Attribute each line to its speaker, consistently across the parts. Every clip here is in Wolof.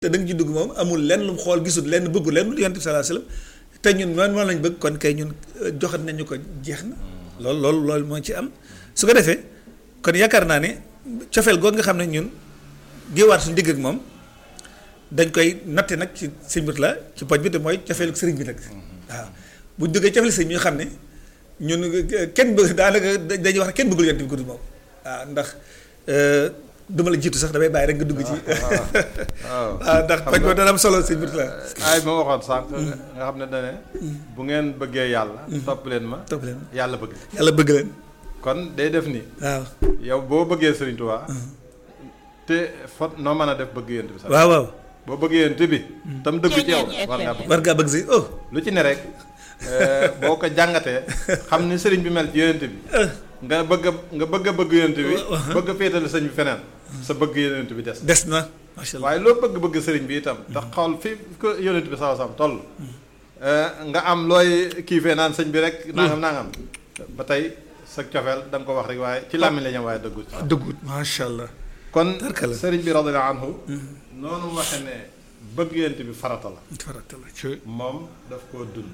Speaker 1: te da nga ci dugg moom amul lenn lu mu xool gisul lenn bëggul lenn lu yonent bi sallallahu alayhi wasallam te ñun moom lañ bëgg kon kay ñun joxat nañu ko jeex na loolu moo ci am su ko defee kon yaakaar naa ne cofeel googu nga xam ne ñun géewaat suñu digg ak moom dañ koy natte nag ci sëñ bi la ci poj bi te mooy cofeelu sëriñ bi nag waaw bu ñu jógee cofeelu sëriñ bi ñu xam ne ñun kenn bëgg daanaka dañuy wax ne kenn bëggul yonent bi ko du moom waaw ndax duma la jiitu sax damay bàyyi rek nga dugg ci waaw ndax poj boobu dana am solo sëñ bi la
Speaker 2: ay ma waxoon sànq nga xam ne dane bu ngeen bëggee yàlla topp leen ma yàlla bëgg
Speaker 1: leen
Speaker 2: kon day def ni
Speaker 1: waaw
Speaker 2: yow boo bëggee Sëriñ Tuubaa te fot noo mën a def bëgg yonent bi sax
Speaker 1: waaw
Speaker 2: boo bëggee yonent bi tam dëgg ci yow
Speaker 1: war ngaa bëgg si
Speaker 2: lu ci ne rek boo ko jàngatee xam ni sëriñ bi mel ci yonent bi nga bëgg a bëgg yonent bi bëgg a féetale sëñ bi feneen sa bëgg yonent bi
Speaker 1: des na macha allah
Speaker 2: waaye loo bëgg sëriñ bi itam te xool fi ko yonent bi saw sam toll nga am looy kiifee naan sëñ bi rek nangam ba tey sa cofeel da nga ko wax rek waaye ci làmmiñ la ñam waaye
Speaker 1: dëggut macha allah
Speaker 2: kon sëriñ bi radiyallahu anhu noonu waxe ne bëgg yonent bi farata la moom daf koo dund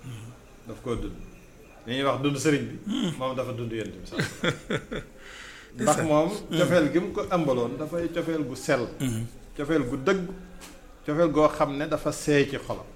Speaker 2: li ñuy wax dund sëriñ bi moom dafa dund yonent bi sax ndax moom cofeel gi mu ko ëmbaloon dafay cofeel gu sell cofeel gu dëgg cofeel goo xam ne dafa seey ci xolam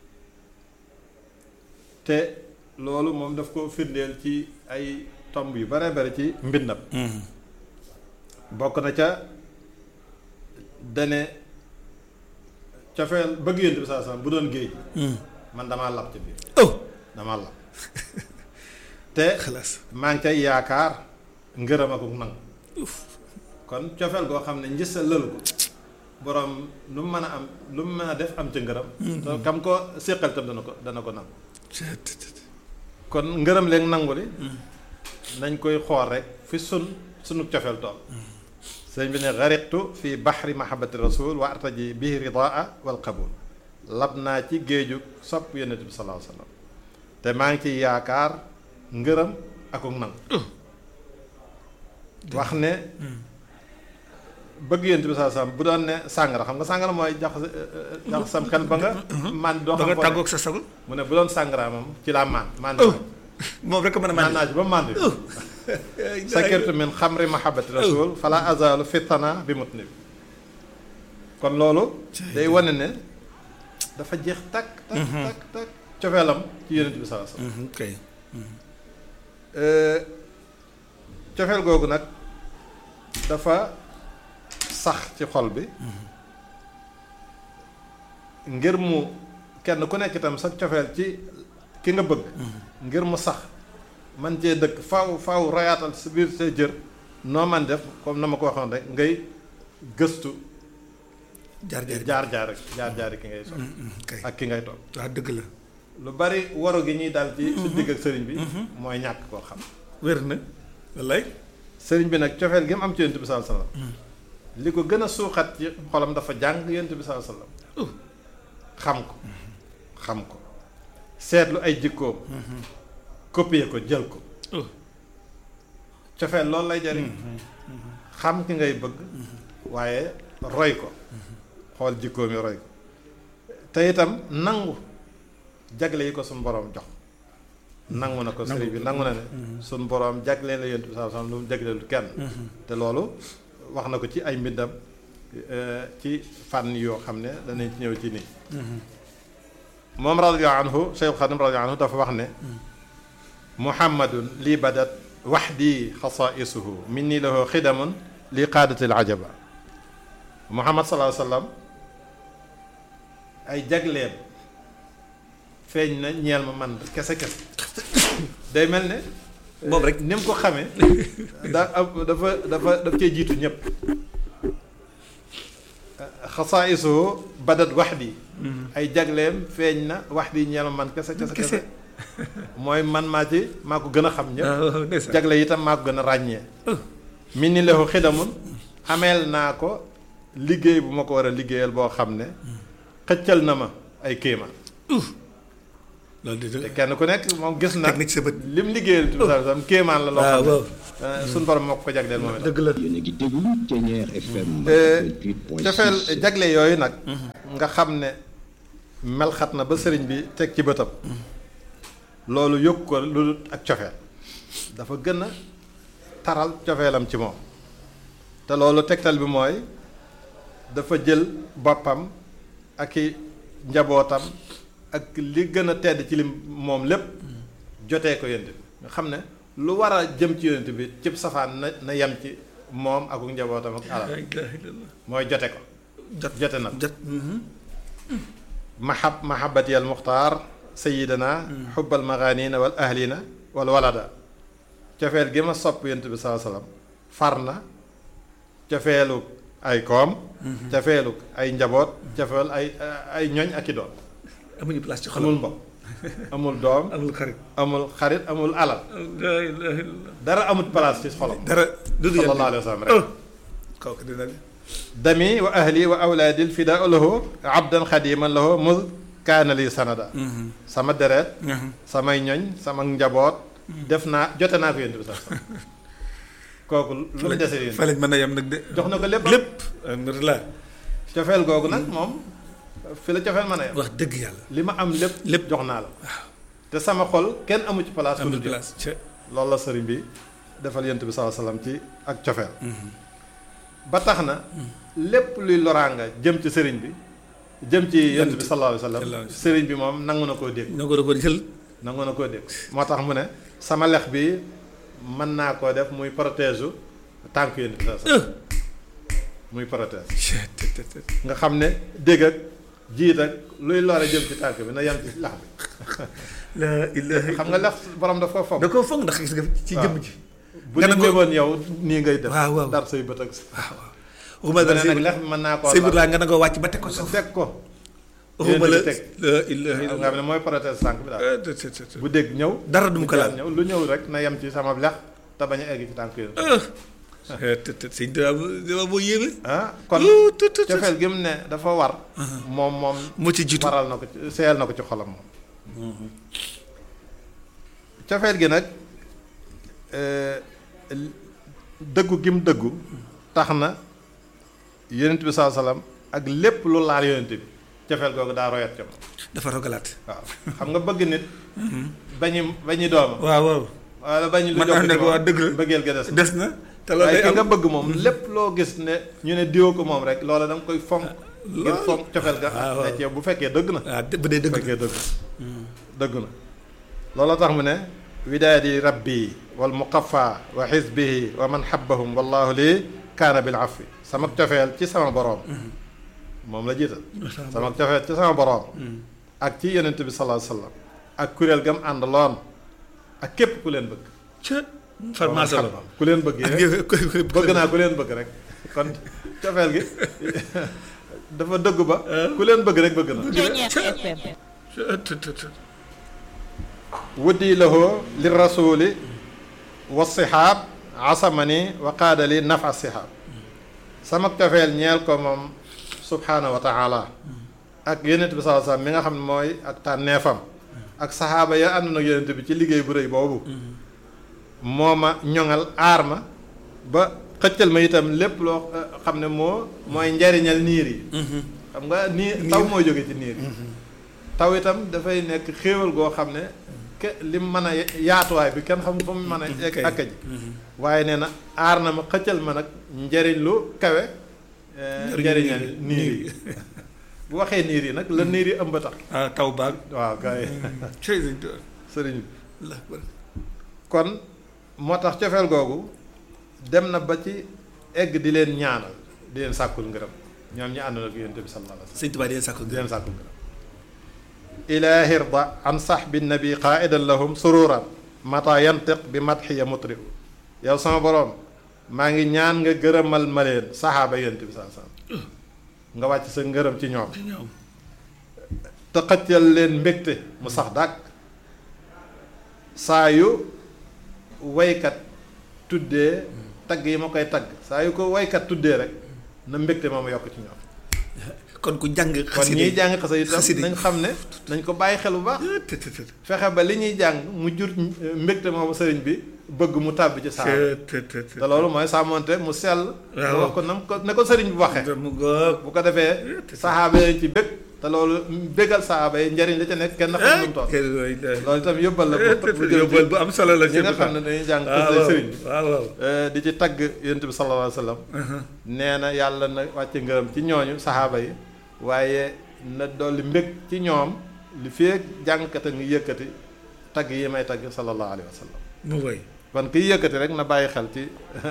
Speaker 2: te loolu moom daf ko firndeel ci ay tomb yu bare bare ci mbindam bokk na ca dane cofeel bëgg yonent bi sax bu doon géej man damaa lab ci biir damaa lab te maa ngi cay yaakaar ngërëm ak nangu kon cofeel goo xam ne njësa lëlu ko borom lu mu mën a am lu mu mën a def am ca ngërëm te kam ko séqal tam dana ko nangu kon ngërëm leen nangu li nañ koy xool rek fi sunu cofeel tool sëñ bi ne gariqtu fi bahri mahabbati rasul wa artaji bihi ridaa wal qabul lab naa ci géeju sopp yonent bi sallallahu alayhi wa sallam te maa ngi ciy yaakaar ngërëm ak nangu wax ne bëgg yonent bi sallallahu alayhi wa sallam bu doon ne sàngara xam nga sàngara mooy jax sam xel ba nga man doo xam
Speaker 1: nga tàggoog sa sago
Speaker 2: mu ne bu doon sàngara moom ci laa maan
Speaker 1: moom rek mën a maan
Speaker 2: naa ci ba mandi sakirtu min xamri mahabbati rasul fala azalu fitana bi mutnib kon loolu day wane ne dafa jeex takk cofeelam ci yonent bi sallallahu alayhi wasallam
Speaker 1: kay
Speaker 2: cofeel googu nag dafa sax ci xol bi ngir mu kenn ku nekk itam sa cofeel ci ki nga bëgg ngir mu sax man cee dëkk faaw royaatal sa biir sa jër noo man def comme na ma ko waxoon rek ngay gëstu jaar-jaari ki ngay sopp ak ki ngay toog
Speaker 1: waaw dëgg la
Speaker 2: lu bari waru gi ñuy dal ci su digg ak sëriñ bi mooy ñàkk koo xam
Speaker 1: wér na wallaay
Speaker 2: sëriñ bi nag cofeel gi mu am ci yonent bi sallallahu alayhi wasallam li ko gën a suuxat ci xolam dafa jàng yonent bi sallallahu alayhi wasallam xam ko seetlu ay jikkoom copier ko jël ko cofeel loolu lay jariñ xam ki ngay bëgg waaye roy ko xool jikkoom yi roy ko te itam nangu jagle yi ko suñu boroom jox nangu na ko sëriñ bi nangu na ne suñu boroom jagleen la yonent bi sallallahu alayhi wasallam lu mu jagleelu kenn te loolu wax na ko ci ay mbindam ci fànn yoo xam ne danañ ci ñëw ci nii moom radiyallahu anhu Cheikh Khadim radiyallahu anhu dafa wax ne muhammadun lii badat waxdi xasaisuhu minni lahu xidamun li qaadatil ajaba muhammad sallallahu alayhi wasallam ay jagleem feeñ na ñeel ma man kese day mel ne
Speaker 1: moom rek
Speaker 2: ni mu ko xamee dafa cee jiitu ñëpp xasaisuhu badat waxdi ay jagleem feeñ na waxdi ñeel ma man kese mooy man maa ko gën a xam ñëpp jagle itam maa ko gën a ràññee min ni lahu xidamun ameel naa ko liggéey bu ma ko war a liggéeyal boo xam ne xëccal na ma ay kéemaan
Speaker 1: loolu
Speaker 2: te kenn ku nekk moom gis na
Speaker 1: teg na ci sa bët.
Speaker 2: lim liggéeyal Yonent bi sallallahu alayhi wasallam kéemaan la loo xam
Speaker 1: waaw
Speaker 2: ne suñu borom moo ko jagleel moom itam.
Speaker 1: dëgg la.
Speaker 3: yéen a ngi déglu Thiéniere FM.
Speaker 2: cofeel jagle yooyu nag. nga xam ne melxat na ba sëriñ bi teg ci bëtam. loolu yokk ko lu dul ak cofeel dafa gën a taral cofeelam ci moom te loolu tegtal bi mooy dafa jël boppam ak i njabootam ak li gën a tedd ci lim moom lépp jotee ko yonent bi nga xam ne lu war a jëm ci yonent bi cib safaan na yem ci moom ak njabootam ak alal mooy jote ko jote na
Speaker 1: jot.
Speaker 2: mahabbati al muxtaar sayidana xubbal maganina wal ahlina wal walada cofeel gi ma sopp yonent bi sallallahu alayhi wasallam far na cofeelu ay koom cofeelu ay njaboot cofeel ay ñoñ ak i doom
Speaker 1: amuñu place ci
Speaker 2: amul mbokk amul doom amul xarit amul alal dara amul place ci xolam
Speaker 1: dara dudu
Speaker 2: sallallahu alayhi wasallam rek
Speaker 1: kooku dina
Speaker 2: dami wa ahli wa awlaadil fidaa lahu abdan xadiman lahu muz kaana li sanada sama deret samay ñoñ sama njaboot def naa jote naa ko yonent bi sax kooku lu mu dese yéen
Speaker 1: fa lañ mën a yem nag de
Speaker 2: jox na ko lépp
Speaker 1: alhamdulilah
Speaker 2: cofeel googu nag moom fi la cofeel mën a yem
Speaker 1: wax dëgg yàlla
Speaker 2: li ma am lépp jox naa la te sama xol kenn amu ci place
Speaker 1: amul place
Speaker 2: loolu la sëriñ bi defal yonent bi sallallahu alayhi wasallam ci ak cofeel ba tax na lépp luy loraanga jëm ci sëriñ bi jëm ci yonent bi sallallahu alayhi wasallam sëriñ bi moom nangu na koo dégg nangu na koo dégg moo tax mu ne sama lex bi mën naa koo def muy protège tànk yonent bi sallallahu alayhi wasallam muy protège nga xam ne dégg ak jiit ak luy lore jëm ci tànk bi na yem ci lex bi
Speaker 1: la ilaha
Speaker 2: xam nga lex borom daf ko foog
Speaker 1: da koo foog ndax gis nga ci jëmm ji
Speaker 2: bu ñu ñëwoon yow nii ngay def
Speaker 1: waaw
Speaker 2: dar say bët ak
Speaker 1: waaw waxuma dara
Speaker 2: nag lex bi mën naa koo
Speaker 1: say bët laa nga na ko wàcc ba teg ko suuf
Speaker 2: teg ko
Speaker 1: waxuma la
Speaker 2: teg
Speaker 1: la ilaha
Speaker 2: nga xam ne mooy protège tànk bi daal bu dégg ñëw
Speaker 1: dara du mu ko laal
Speaker 2: ñëw lu ñëw rek na yem ci sama lex te bañ a egg ci tànk yi
Speaker 1: sëñ dama boo yéeme
Speaker 2: kon cofeel gi mu ne dafa war moom
Speaker 1: moo ci jiitu
Speaker 2: waral na ko ci seyal na ko ci xolam moom cofeel gi nag dëggu gi mu dëggu tax na yonent bi sallallahu alayhi wasallam ak lépp lu laal yonent bi cofeel googu daa royat ca moom
Speaker 1: dafa rogalaat
Speaker 2: waaw xam nga bëgg nit bañi doomam
Speaker 1: waaw
Speaker 2: wala bañ lu
Speaker 1: jox ko waa dëgg la
Speaker 2: bëggeel ga
Speaker 1: des na te loolu day
Speaker 2: ki
Speaker 1: am
Speaker 2: nga bëgg moom lépp loo gis ne ñu ne diwoo ko moom rek loola da nga koy fonk ngir fonk cofeel ga ne ci yow bu fekkee dëgg na
Speaker 1: bu dee dëgg
Speaker 2: bu fekkee dëgg na loola tax mu ne widaadi rabbi wal muqaffa wa xisbihi wa man habbahum wallahu lii kaana bil afwi sama cofeel ci sama boroom moom la jiital sama cofeel ci sama boroom ak ci yonent bi sallallahu alayhi wasallam ak kuréel gam ànd loon ak képp ku leen bëgg
Speaker 1: farmaasa la
Speaker 2: ku leen bëgg bëgg naa ku leen bëgg rek kon cofeel gi dafa dëgg ba ku leen bëgg rek bëgg na wuddi lahu li rasuli wa sihaab asamani wa qaadali nafa sihaab sama cofeel ñeel ko moom subhaanahu wa taala ak yonent bi sallallahu alayhi wasallam mi nga xam ne mooy ak tànneefam ak saxaaba ya ànd nag yonent bi ci liggéey bu rëy boobu moo ma ñoŋal aar ma ba xëccal ma itam lépp loo xam ne mooy njariñal niir yi xam nga niir taw mooy jóge ci niir yi taw itam dafay nekk xéewal goo xam ne lim mën a yaatuwaay bi kenn xam fa mu mën a ak ji waaye nee na aar na ma xëccal ma nag njariñ lu kawe njariñal niir yi bu waxee niir yi nag la niir yi ëmb tax
Speaker 1: taw baag
Speaker 2: waaw gars yi sëriñ bi kon moo tax cofeel googu dem na ba ci egg di leen ñaanal di leen sàkkul ngërëm ñoom ñi àndoon ak Yonent bi sallallahu alayhi wasallam
Speaker 1: sëñ Tuubaa di leen sàkkul
Speaker 2: ngërëm ilaahi rda an sahbi nabi qaidan lahum sururan mata yantiq bi madxiya mutriu yow sama boroom maa ngi ñaan nga gërëmal ma leen saxaaba Yonent bi sallallahu alayhi wasallam nga wàcc sa ngërëm ci ñoom te xëccal leen mbégte mu sax dàkk saa yu waykat tuddee tagg yi ma koy tagg saa yu ko waykat tuddee rek na mbégte moom yokk ci ñoom
Speaker 1: kon ku jàng
Speaker 2: kon ñiy jàng xasida nañ xam ne nañ ko bàyyi xel bu baax fexe ba li ñuy jàng mu jur mbégte moom sëriñ bi bëgg mu tàbbi ci saa te loolu mooy sàmmonte mu sell wax ko nam ko ne ko sëriñ bi waxee bu ko defee saxaaba yi ci bég te loolu bégal saxaaba yi njëriñ la ca nekk kenn xam lu mu toll loolu itam yóbbal la
Speaker 1: yóbbal bu am solo la
Speaker 2: ñi nga xam ne dañuy jàng xasida sëriñ bi di ci tagg yonent bi sallallahu alayhi wa sallam nee na yàlla na wàcce ngërëm ci ñooñu saxaaba yi waaye na dolli mbég ci ñoom li fee jàngkat a ngi yëkkati tagg yi may tagg sallallahu alayhi wa sallam
Speaker 1: mu koy
Speaker 2: kon kiy yëkkati rek na bàyyi xel ci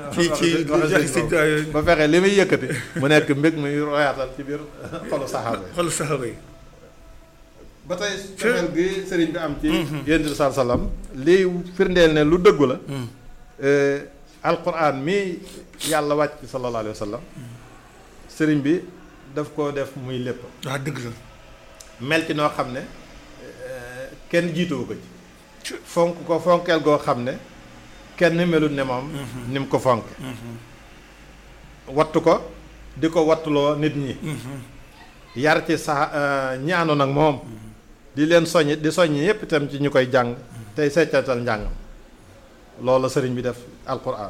Speaker 1: ci
Speaker 2: ba fexe li muy yëkkati mu nekk mbég muy royaatal ci biir xolu saxaaba yi ba tey cofeel gi sëriñ bi am ci yonent bi sallallahu alayhi wa sallam liy firndeel ne lu dëggu la alquran mi yàlla wàcc sallallahu alayhi wa sallam sëriñ bi daf koo def muy lépp
Speaker 1: waaw dëgg la
Speaker 2: mel ci noo xam ne kenn jiituwu ko ci fonk ko fonkeel goo xam ne kenn melut ne moom ni mu ko fonk wattu ko di ko wattuloo nit ñi yar ci sax ñi àndoon ak moom di leen soññ di soññ yépp itam ci ñu koy jàng tey seccatal njàngam loolu sëriñ bi def alquran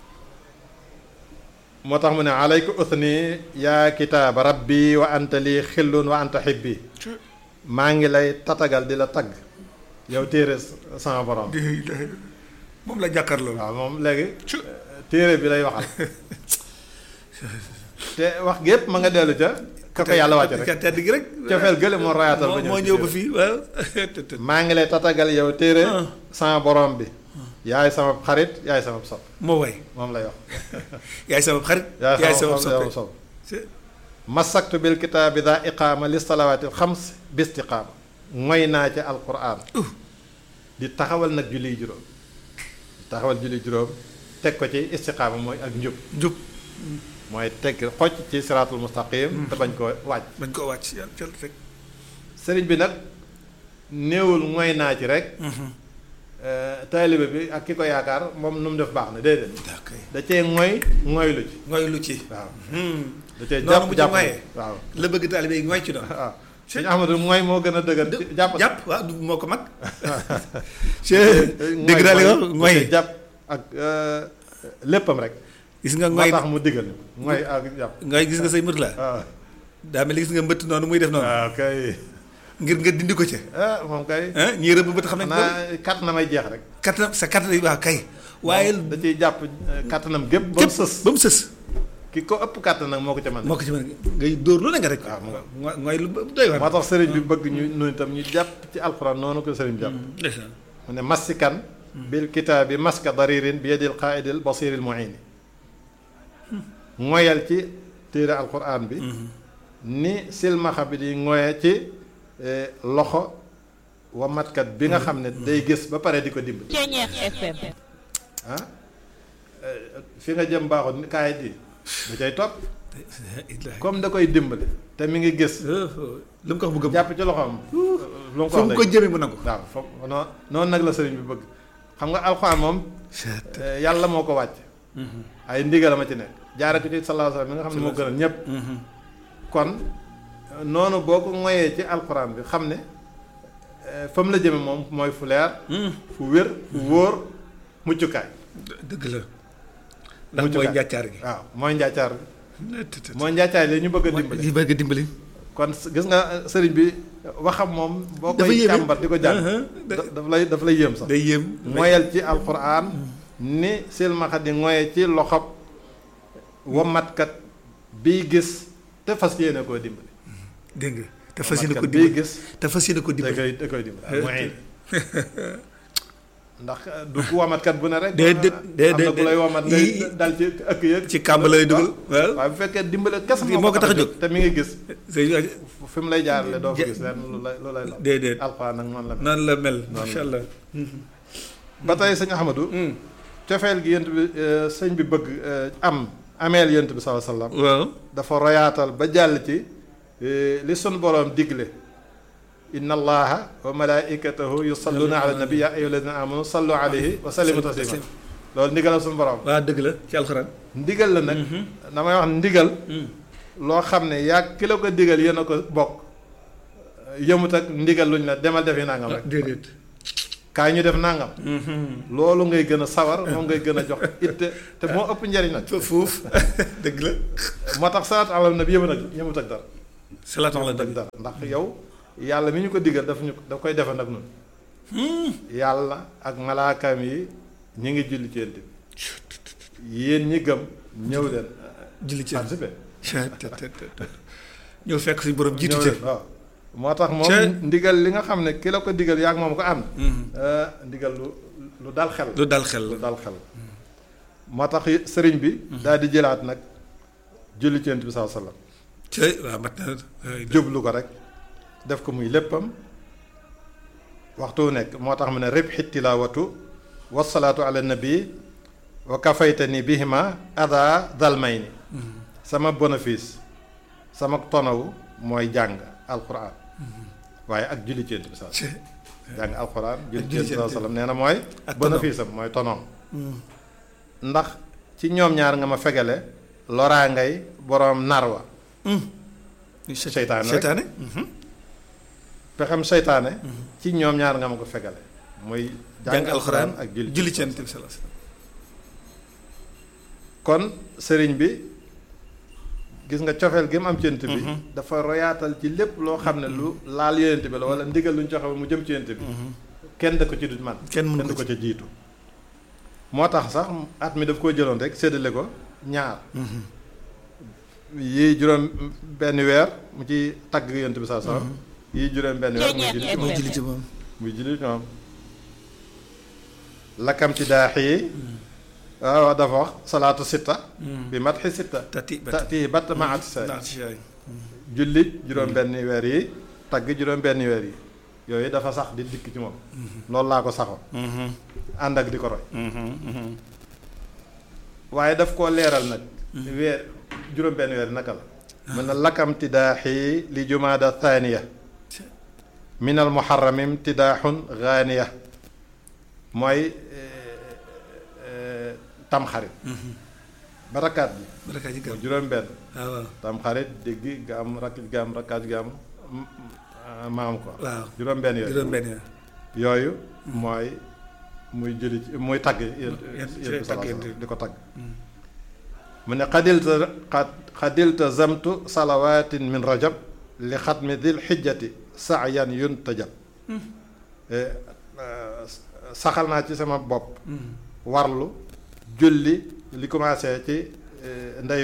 Speaker 2: moo tax mu ne alayka uthni yaa kitaaba rabbi wa anta lii xillun wa anta xibbi maa ngi lay tatagal di la tagg yow téere sama borom
Speaker 1: moom la jàkkaarloo
Speaker 2: waaw moom léegi téere bi lay waxal te wax gépp ma nga dellu ca ka ko yàlla wàcce rek
Speaker 1: tedd gi rek
Speaker 2: cofeel gële moo rayaatal ba
Speaker 1: moo ñëw ba fii waaw
Speaker 2: maa ngi lay tatagal yow téere sama borom bi yaay sama xarit yaay sama sopp
Speaker 1: moo way
Speaker 2: moom lay wax
Speaker 1: yaay sama xarit yaay sama sopp
Speaker 2: masaktu bil kitaabi daa iqaama li salawaati xams bi istiqaama ngoy naa ci alquran di taxawal nag julli juróom teg ko ci istiqaama mooy ak njub mooy teg xocc ci siraatul mustaqim te bañ koo wàcc
Speaker 1: yàlla rek
Speaker 2: sëriñ bi nag néewul ngoy naa ci rek taalibe bi ak ki ko yaakaar moom nu mu def baax na déedéet da cee ngoy lu ci waaw da cee jàpp waaw
Speaker 1: la bëgg taalibe yi ngoy ci doon
Speaker 2: waaw suñu Ahmadu mooy moo gën a dëgër jàpp
Speaker 1: waaw moo ko mag dégg naa li nga ngoy
Speaker 2: jàpp ak léppam rek
Speaker 1: gis nga ngoy
Speaker 2: tax mu diggal ngoy ak jàpp
Speaker 1: ngoy gis nga say mbët la waaw daa mel ni gis nga mbëtt noonu muy def noonu
Speaker 2: waaw kay
Speaker 1: ngir nga dindi ko ca
Speaker 2: moom kay
Speaker 1: ñii rëbb bët xam nañ ko
Speaker 2: kat na may jeex rek
Speaker 1: sa kattan yi waaw kay waaye
Speaker 2: da ciy jàpp kattanam gépp ba mu sës ki ko ëpp kàttan nag moo ko ca mën
Speaker 1: ngay dóor lu ne nga rek
Speaker 2: waaw
Speaker 1: mooy lu doy war
Speaker 2: moo tax sëriñ bi bëgg ñu noonu itam ñu jàpp ci alxuraan noonu ko sëriñ bi jàpp mu ne massikan bil kitaabi maska daririn bi yadil qaidil basiril muini ngoyal ci téere alxuraan bi ni silmaxa bi di ngoye ci loxo wa matkat bi nga xam ne day gis ba pare di ko dimbali fi nga jëm baaxul kaay di da cay topp comme da koy dimbali te mi ngi gis
Speaker 1: lu mu ko wax bëgg
Speaker 2: jàpp ci loxoom lu mu ko wax
Speaker 1: fu mu ko jëmee mu nangu
Speaker 2: waaw foofu noonu nag la sëriñ bi bëgg xam nga alxuraan moom yàlla moo ko wàcc ay ndigal ma ci nekk jaare ko ci sallallahu alayhi wa sallam mi nga xam ne moo gënal ñépp kon noonu boo ko ngoyee ci alxuraan bi xam ne fa mu la jëme moom mooy fu leer fu wér fu wóor muccukaay
Speaker 1: dëgg la ndax mooy njàccaar gi
Speaker 2: waaw mooy njàccaar gi mooy njàccaar li ñu bëgg a dimbali kon gis nga sëriñ bi waxam moom boo koy càmbar di ko jàng daf lay yéem sax
Speaker 1: day yéem
Speaker 2: ngoyal ci alxuraan ni silmaxa di ngoye ci loxob wamatkat biy gis te fas yéene koo dimbali
Speaker 1: dégg nga te fas yéene ko
Speaker 2: biy gis
Speaker 1: te fas yéene ko dimbali
Speaker 2: da koy dimbali mooy ndax du ku wamatkat bu ne rek
Speaker 1: déedéet
Speaker 2: am na ku lay wamat ngay dal ci ëkk yëg
Speaker 1: ci kàmb lay dugal waaw
Speaker 2: waaye bu fekkee dimbale kese
Speaker 1: moo ko tax a jóg
Speaker 2: te mi ngi gis fi mu lay jaarale doo ko gis leen lu lay la
Speaker 1: déedéet
Speaker 2: alxuraan nag
Speaker 1: noonu la mel masha Allah
Speaker 2: ba tey sëñ Ahmadou cofeel gi yent bi sëñ bi bëgg ameel yent bi sallallahu alayhi wasallam
Speaker 1: waaw
Speaker 2: dafa royaatal ba jàll ci li sun boroom digle inna allaha wa malaikatahu yusalluna ala nabi ya ayyuha alladhina amanu sallu alayhi wa sallimu taslima loolu ndigal la suñu borom
Speaker 1: waaw dëgg la ci alxuraan
Speaker 2: ndigal la nag damay wax ndigal loo xam ne yaa ki la ko digal yéen a ko bokk yëmut ak ndigal luñ la demal defi nangam rek
Speaker 1: déedéet
Speaker 2: kaay ñu def nangam loolu ngay gën a sawar moom ngay gën a jox itte te moo ëpp njariñ nag
Speaker 1: fuuf dëgg la
Speaker 2: moo tax salaatu ala nabi yëmut ak dara
Speaker 1: salaatu ala nabi
Speaker 2: dara ndax yow yàlla mi ñu ko digal daf koy defal nag noonu yàlla ak malaakaam yi ñi ngi julli ci yéen bi yéen ñi gëm ñëw leen
Speaker 1: julli ci
Speaker 2: participer
Speaker 1: ñëw fekk suñu borom jiitu ci
Speaker 2: waaw moo tax moom ndigal li nga xam ne ki la ko digal yaa ngi moom ko am ndigal lu dal xel
Speaker 1: lu dal xel
Speaker 2: lu dal xel moo tax sëriñ bi daal di jëlaat nag julli ci yonent bi sallallahu alayhi wasallam
Speaker 1: waaw mat na
Speaker 2: jublu ko rek def ko muy léppam waxtu wu nekk moo tax mu ne ribhi tilawatu wasalaatu ala nabi wa kafaytani bihima ada dalmayni sama bénéfice sama tonawu mooy jàng alquran waaye ak julli ci yonent bi sallallahu alayhi wasallam jàng alquran julli ci yonent bi sallallahu alayhi wasallam nee na mooy bénéfice am mooy tonoom ndax ci ñoom ñaar nga ma fegale loraa ngay boroom narwa seytaane pexem seytaane ci ñoom ñaar nga ma ko fegale muy jàng alxuraan ak julli ci yonent bi sallallahu alayhi wasallam kon sëriñ bi gis nga cofeel gi mu am ci yonent bi dafa royaatal ci lépp loo xam ne lu laal yonent bi la wala ndigal lu ñu joxe mu jëm ci yonent bi kenn da ko ci du man kenn da ko ca jiitu moo tax sax at mi daf koo jëloon rek séddale ko ñaar yii juróom benn weer mu ci tagg yonent bi sallallahu alayhi wasallam yii juróom benn weer muy julli ci moom muy julli ci moom lakkam ci daax yi waaw dafa wax salaatu sitta bi matxi sitta tati batt ma at sa julli juróom benn weer yi tagg juróom benn weer yi yooyu dafa sax di dikk ci moom loolu laa ko saxoon ànd ak di ko roy waaye daf koo leeral nag weer juróom benn weer yi naka la mën na lakkam tidaaxi li jumaada thaniya min al muharramim tidaaxun gaaniya mooy tamxarit barakaat bi mooy juróom benn tamxarit déggi nga am rakkaat gi am maam ko juróom benn yooyu mooy muy jëli muy tagg di ko tagg mu ne xadilta zamtu salawaatin min rajab li xatmi dil xijjati saayan yuntajab saxal naa ci sama bopp warlu julli li commencé ci ndey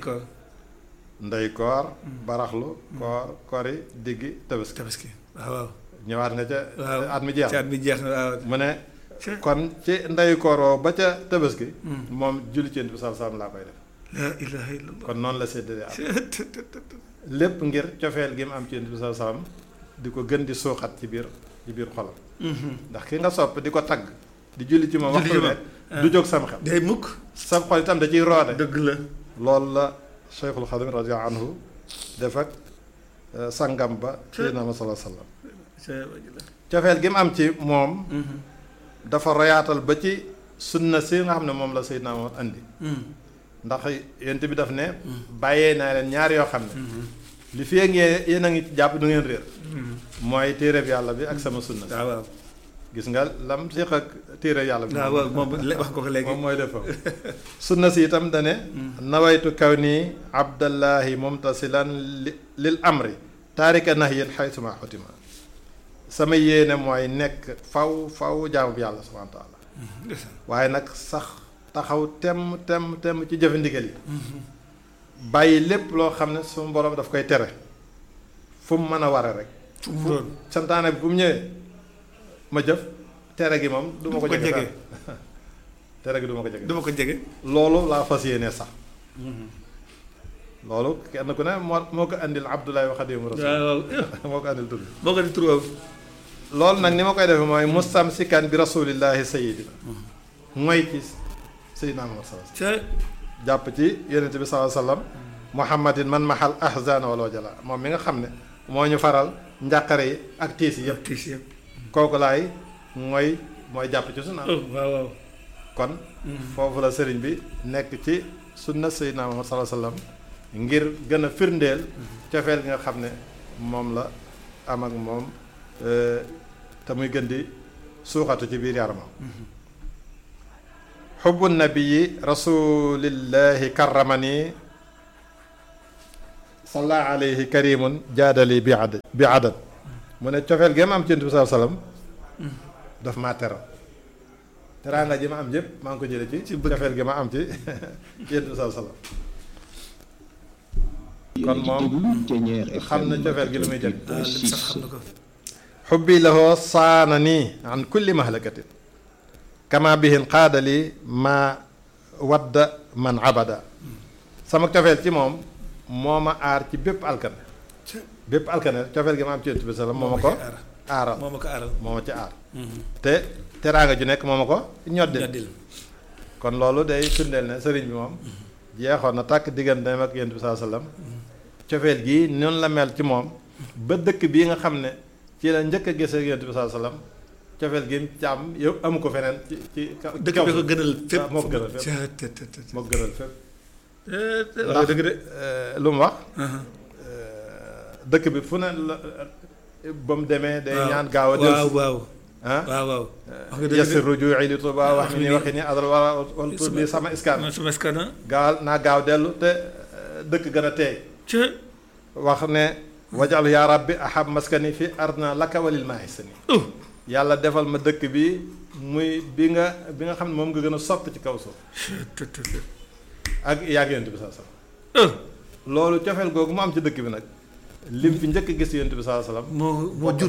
Speaker 2: koor baraxlu koori diggi tabaski
Speaker 1: waaw
Speaker 2: ñëwaat nga ca at mi jeex
Speaker 1: waaw
Speaker 2: mu ne kon ci ndey koor woo ba ca tabaski moom julli ci Yonent bi sallallahu alayhi wasallam laa koy def
Speaker 1: la ilaha illallah
Speaker 2: kon noonu la séddale am lépp ngir cofeel gi mu am ci Yonent bi sallallahu alayhi wasallam di ko gën di suuxat ci biir xolam ndax ki nga sopp di ko tagg di julli ci moom waxtu nekk du jóg sam xel
Speaker 1: day mukk
Speaker 2: sam xol itam da ciy roode
Speaker 1: dëgg la
Speaker 2: loolu la Cheikhul Xadim radiyallahu anhu def ak sangam ba Seydina Muhammad sallallahu alayhi wasallam cofeel gi mu am ci moom dafa royaatal ba ci sunna si nga xam ne moom la Seydina Muhammad andi ndax yent bi daf ne bàyyee naa leen ñaar yoo xam ne li fi yéen a ngi jàpp du ngeen réer mooy téereb yàlla bi ak sama sunna si
Speaker 1: waaw
Speaker 2: gis nga lam siq ak téere yàlla bi
Speaker 1: waaw moom wax ko léegi
Speaker 2: moom mooy defam sunna si itam dane nawaytu kaw nii abdallahi mumtasilan lil amri taarika nahyin xaysuma xutima sama yéene mooy nekk faw jaamu bi yàlla subhanahu wa taala waaye nag sax taxaw temm ci jëfe ndigal yi bàyyi lépp loo xam ne sumu borom daf koy tere fu mu mën a ware rek fu santaane bi bu mu ñëwee ma jëf tere gi moom du ma ko jege tere gi du ma ko jege loolu laa fas yéene sax loolu kenn ku ne moo ko andil Abdoulaye wa Xaadimu Rasuul moo ko andil tur loolu nag ni ma koy defee mooy mustamsikan bi rasulillahi sayyidina mooy ci sayyidina Muhammad sallallahu alayhi wasallam jàpp ci yonent bi sallallahu alayhi wasallam muhammadin man mahal ahzana wal wajala moom mi nga xam ne moo ñu faral njàqare yi ak tiis yi yëpp kooku laay mooy jàpp ci sunna
Speaker 1: waaw
Speaker 2: kon foofu la sëriñ bi nekk ci sunna sayyidina Muhammad sallallahu alayhi wasallam ngir gën a firndeel cofeel gi nga xam ne moom la am ak moom te muy gën di suuxatu ci biir yaramam xubbu nabii rasulillahi karramani salla alayhi karimun jaadali bi adad mu ne cofeel gi ma am ci Yonent bi sallallahu alayhi wasallam daf maa teral teraanga ji ma am yëpp maa ngi ko jële ci cofeel gi ma am ci Yonent bi sallallahu alayhi wasallam kon moom xam na cofeel gi lu muy jël xubbi lahoo saana nii an kulli mahlakatin kama bihin qaadali ma wadda man abada sama cofeel ci moom moo ma aar ci bépp alkane cofeel gi ma am ci Yonent bi sallam moo ma ko aaral moo ma ci aar te teraanga ju nekk moo ma ko ñoddil kon loolu day firndeel ne sëriñ bi moom jeexoon na tàkk digganteem ak Yonent bi sallam cofeel gii noonu la mel ci moom ba dëkk bii nga xam ne ci la njëkk a gisee Yonent bi sallam cofeel gi ci am yow amu ko feneen ci
Speaker 1: dëkk bi ko gënal fépp
Speaker 2: moo ko gënal fépp ndax dëgg de lu mu wax dëkk bi fu ne la ba mu demee day ñaan gaaw a del
Speaker 1: waaw
Speaker 2: yasir rujuu'i li Tuubaa wax mi ni waxi ni adal wal tur bi sama iskaan gaawal naa gaaw dellu te dëkk gën a teey wax ne wajal yaa rabbi ahab maskani fi ardna laka walil mahisani yàlla defal ma dëkk bi muy bi nga xam ne moom nga gën a sopp ci kaw suuf ak yàgg Yonent bi sallallahu alayhi wasallam loolu cofeel googu mu am ci dëkk bi nag lim fi njëkk gis Yonent bi sallallahu alayhi wasallam
Speaker 1: moo jur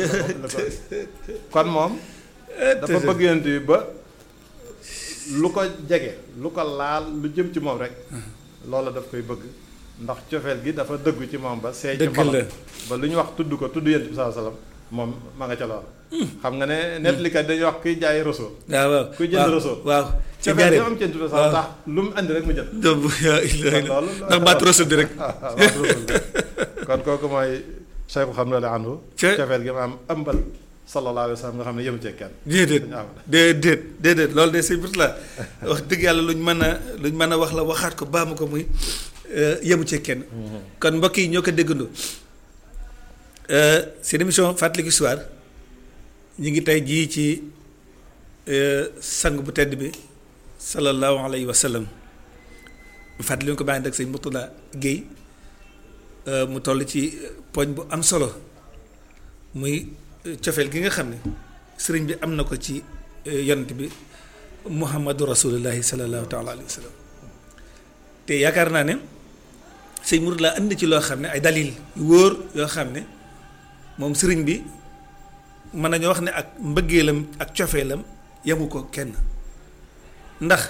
Speaker 2: kon moom dafa bëgg Yonent bi ba lu ko jege lu ko laal lu jëm ci moom rek loola daf koy bëgg ndax cofeel gi dafa dëggu ci moom ba seey ci xolam ba lu ñu wax tudd ko tudd Yonent bi sallallahu alayhi wasallam moom ma nga ca loola xam nga ne nettalikat dañuy wax kuy jaay réseau
Speaker 1: waaw
Speaker 2: kuy jënd réseau
Speaker 1: waaw
Speaker 2: ci jaaree am ci Yonent bi sallallahu tax lu mu andi rek mu jël
Speaker 1: loolu ndax baatu réseau bi rek
Speaker 2: kon kooku mooy Cheikh xam na la anhu cofeel gi ma am ëmbal sallallahu alayhi wa sallam nga xam ne yëmu cee kenn
Speaker 1: déedéet loolu de sëñ bit la wax dëgg yàlla luñ mën a wax la waxaat ko baamu ko muy yëmu cee kenn kon mbokk yi ñoo ko déggandoo seen émission Fàttaliku Histoire ñu ngi tey jii ci sang bu tedd bi sallallahu alayhi wa sallam fàttali ñu ko bàyyi ak sëñ Mourtada Guèye mu toll ci poñ bu am solo muy cofeel gi nga xam ne sëriñ bi am na ko ci yonent bi Muhammadu Rasulullahi sallallahu taala alayhi wa sallam te yaakaar naa ne sëñ Mourtada andi ci loo xam ne ay dalil yu wóor yoo xam ne moom sëriñ bi mën nañoo wax ne ak mbëggeelam ak cofeelam yemu ko kenn ndax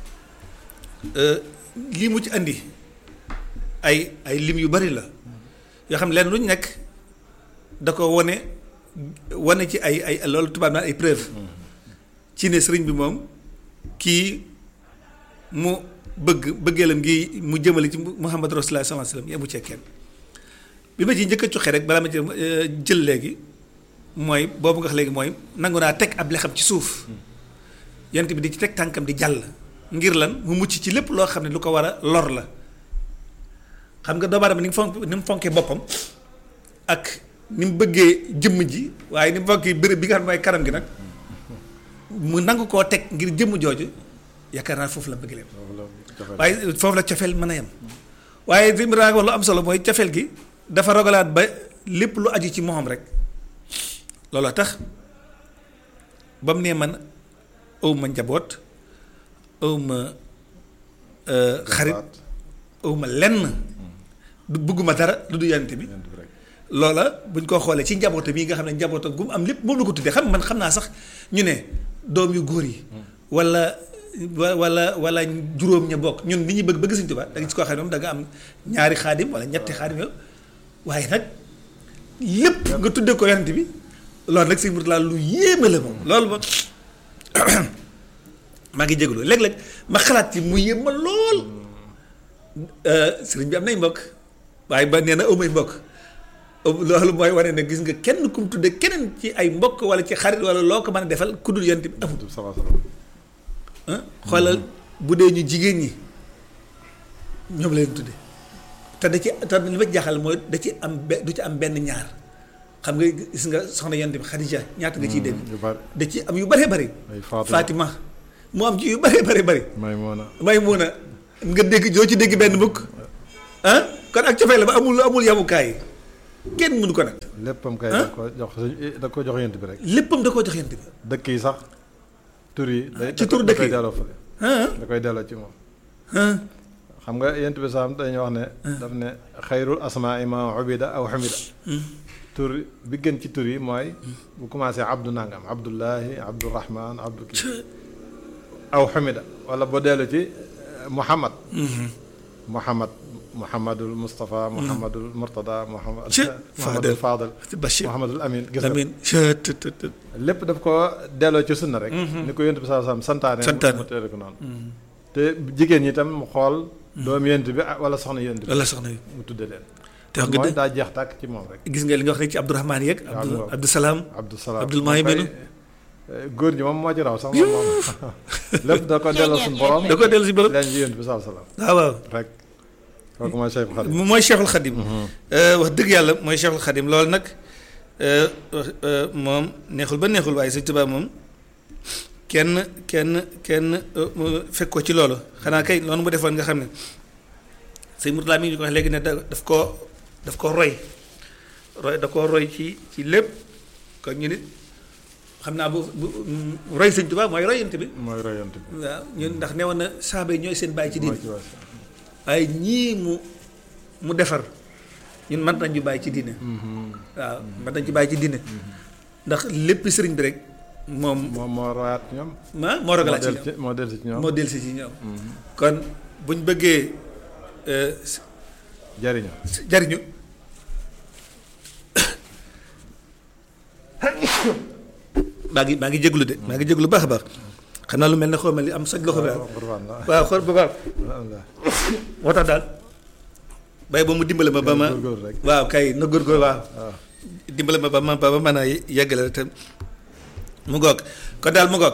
Speaker 1: lii mu ci andi ay lim yu bari la yoo xam ne leen lu ñu nekk da ko wane ci ay loolu tubaab naan ay preuve ci ne sëriñ bi moom kii mu bëggeelam gi mu jëmale ci Muhammad Rasulullah sallallahu alayhi wasallam yemu cee kenn bi ma ci njëkk a cuqe rek balaa ma ci jël léegi mooy boobu nga wax léegi mooy nangu naa teg ab lexam ci suuf yonent bi di ci teg tànkam di jàll ngir lan mu mucc ci lépp loo xam ne lu ko war a lor la xam nga doomu aadama ni mu fonkee boppam ak ni mu bëggee jëmm ji waaye ni mu fonkee béréb bi nga xam ne mooy kanam gi nag mu nangu koo teg ngir jëmm jooju yaakaar naa foofu la bëgg leen waaye foofu la cofeel mën a yem waaye li mu wax lu am solo mooy cofeel gi dafa rogalaat ba lépp lu aju ci moom rek looloo tax ba mu nee man awma njaboot awma xarit awma lenn du bëgguma dara lu du yonent bi loola buñ ko xoolee ci njabootam yi nga xam ne njabootam gu mu am lépp moom la ko tuddee xam naa sax ñu ne doom yu góor yi wala juróom ña bokk ñun li ñuy bëgg Sëñ Tuubaa da nga gis koo xam ne moom da nga am ñaari xaadim wala ñetti xaadim yow waaye nag lépp nga tuddee ko yonent bi loolu nag Sëñ Mourtada lu yéeme la moom loolu moom maa ngi jégalu léeg-léeg ma xalaat ci mu yéem ma lool sëriñ bi am nay mbokk waaye ba nee na amay mbokk loolu mooy wane ne gis nga kenn ku mu tuddee keneen ci ay mbokk wala ci xarit wala loo ko mën a defal ku dul yonent bi amul. xoolal bu dee ñu jigéen ñi ñoom la leen tuddee te li ma jaaxal mooy da ci am du ci am benn ñaar xam nga gis nga soxna yonent bi Xadija ñaata nga ciy dégg da ci am yu bëree bëri Fatima mu am ci yu bëree bëri Maymuna nga dégg doo ci dégg benn mukk ah kon ak cofee la ba amul yamukaay kenn mënu ko nag
Speaker 2: léppam kay da ko jox yonent bi rek
Speaker 1: léppam da koo jox yonent bi
Speaker 2: dëkk yi sax tur yi
Speaker 1: ci tur dëkk yi
Speaker 2: da koy delloo ci moom xam nga yonent bi sax dañuy wax ne daf ne xayrul asmaa ma ubida aw xamida tur bi gën ci tur yi mooy bu commencé abdu nangam abdullahi abdurahman abdu kii aw xamida wala boo dellu ci muhammadul Mustafa muhammadul Murtada muhammadul Fadal Bachir muhammadul Amin gis nga lépp daf ko delloo ci sunna rek ni ko yonent bi sallallahu alayhi wasallam santaane mu teel ko noonu te jigéen ñi tam mu xool doomu yonent bi wala soxna yonent bi mu tudde leen te wax nga mooy daa jeex tàkk ci moom rek
Speaker 1: gis nga li nga wax rek ci Abdourahmane yeeg Abdou Salaam Abdoul Mahimin
Speaker 2: góor ñi moom moo ci raw sax moom lépp da ko delloo suñu borom
Speaker 1: da ko delloo si borom
Speaker 2: leen ci yonent bi sallallahu alayhi wasallam
Speaker 1: waaw
Speaker 2: rek kooku mooy
Speaker 1: Cheikhul Khadim wax dëgg yàlla mooy Cheikhul Khadim loolu nag moom neexul ba neexul waaye Sëñ Tuubaa moom kenn fekk ko ci loolu xanaa kay loolu mu defoon nga xam ne sëñ Murtala mi ngi ko wax léegi ne daf koo roy da koo roy ci lépp kon ñu nit xam naa bu roy Sëñ Tuubaa mooy royante bi waaw ñun ndax newoon na saaba yi ñooy seen bàyyi ci diine waaye ñii mu defar ñun mën nañ ñu bàyyi ci diine waaw mën nañ ci bàyyi ci diine ndax lépp sëriñ bi rek moom
Speaker 2: moo royaat ñoom
Speaker 1: moo rogalaat ci ñoom moo delsi ci ñoom kon buñ bëggee jariñu maa ngi jéglu de maa ngi jéglu baax a baax xam naa lu mel ne xaw ma li am soj loxo bi waaw xool ba baax moo tax daal bay ba mu dimbale ma ba ma waaw kay na góorgóor waaw dimbale ma ba ma mën a yeggale te mu ngoog kon daal mu ngoog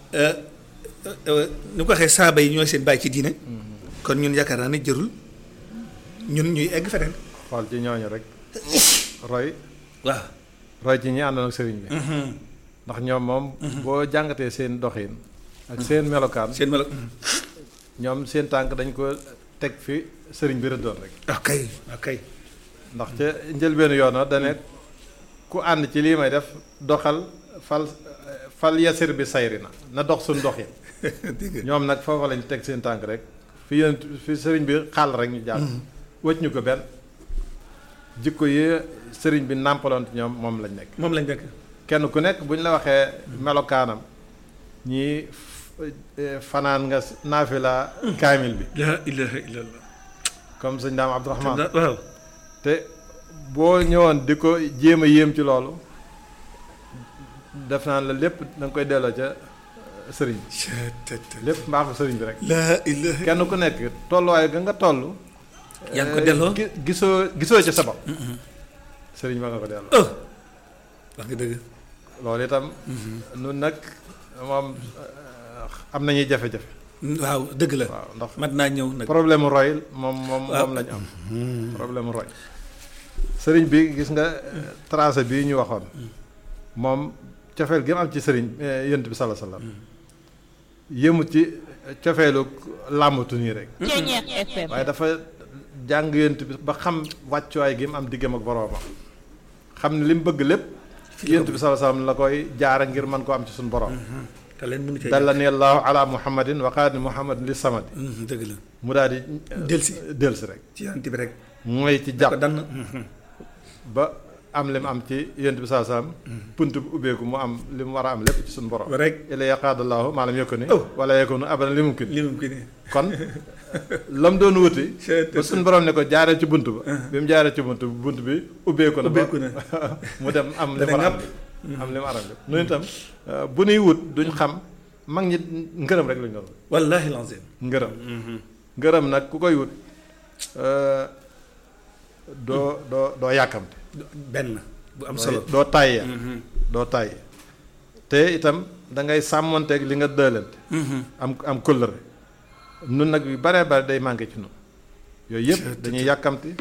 Speaker 1: ni ko waxee saaba yi ñooy seen bàyyi ci diine kon ñun yaakaar naa ne jërul ñun ñuy egg feneen
Speaker 2: xool ci ñooñu rek roy ci ñi àndoon ak sëriñ bi ndax ñoom moom boo jàngatee seen doxin ak seen melokaan ñoom seen tànk dañ ko teg fi sëriñ bi rëddoon rek
Speaker 1: ok
Speaker 2: ndax ca njëlbeenu yoon dane ku ànd ci lii may def doxal fal yasir bi sayri na dox suñ dox yi ñoom nag foofa lañ teg seen tànk rek fi sëriñ bi xàll rek ñu jàll wëcc ñu ko benn jikko yi sëriñ bi nàmpaloon ci ñoom moom lañ nekk kenn ku nekk bu ñu la waxee melokaanam ñii fanaan nga naafila kaamil bi
Speaker 1: la ilaha illallah
Speaker 2: comme sëñ Daam Abdourahman
Speaker 1: waaw
Speaker 2: te boo ñëwoon di ko jéem a yéem ci loolu def naan la lépp da nga koy delloo ca sëriñ bi lépp mbaaxu sëriñ bi rek
Speaker 1: la ilaha
Speaker 2: kenn ku nekk tolluwaay ga nga toll
Speaker 1: yaa ngi ko delloo
Speaker 2: gisoo ca sabab sëriñ ba nga ko delloo
Speaker 1: wax nga dëgg
Speaker 2: loolu itam nun nag moom am nañuy jafe-jafe
Speaker 1: waaw dëgg la
Speaker 2: waaw ndax
Speaker 1: mat naa ñëw nag
Speaker 2: problème roy moom lañu am problème roy sëriñ bi gis nga tracé bii ñu waxoon moom cofeel gi am ci sëriñ yonent bi sallallahu alayhi wasallam yëmut ci cofeelu làmbatu nii rek waaye dafa jàng yonent bi ba xam wàccuwaay gi mu am diggam ak boroomam xam ne li mu bëgg lépp yonent bi sallallahu alayhi wasallam la koy jaara ngir mën koo am ci suñu borom
Speaker 1: te leen mënu cee
Speaker 2: dalla ni allahu ala muhammadin wa qaadi muhammadin li samadi
Speaker 1: dëgg la
Speaker 2: mu daal di delsi rek
Speaker 1: ci yonent bi rek
Speaker 2: mooy ci jàpp
Speaker 1: dan
Speaker 2: ba am li mu am ci yonent bi sallallahu alayhi wasallam punt bu ubbeeku mu am li mu war a am lépp ci suñu borom
Speaker 1: rek
Speaker 2: ila yaqaadallahu maalam yokku ni wala yokku abadan li mumkin kon lam doon wuti ba suñu borom ne ko jaaree ci bunt ba bi mu jaaree ci bunt bi ubbeeku na mu dem am li mu war a am li mu war a am lépp noonu itam bu nuy wut duñ xam mag ñi ngërëm rek lañ doon
Speaker 1: wallaahi lazim
Speaker 2: ngërëm nag ku koy wut doo yàkkamte
Speaker 1: benn bu am solo
Speaker 2: doo tàyyee te itam da ngay sàmmonteeg li nga dëlante am kóllëre nun nag yu bare bare day manqué ci nun yooyu yëpp dañuy yàkkamti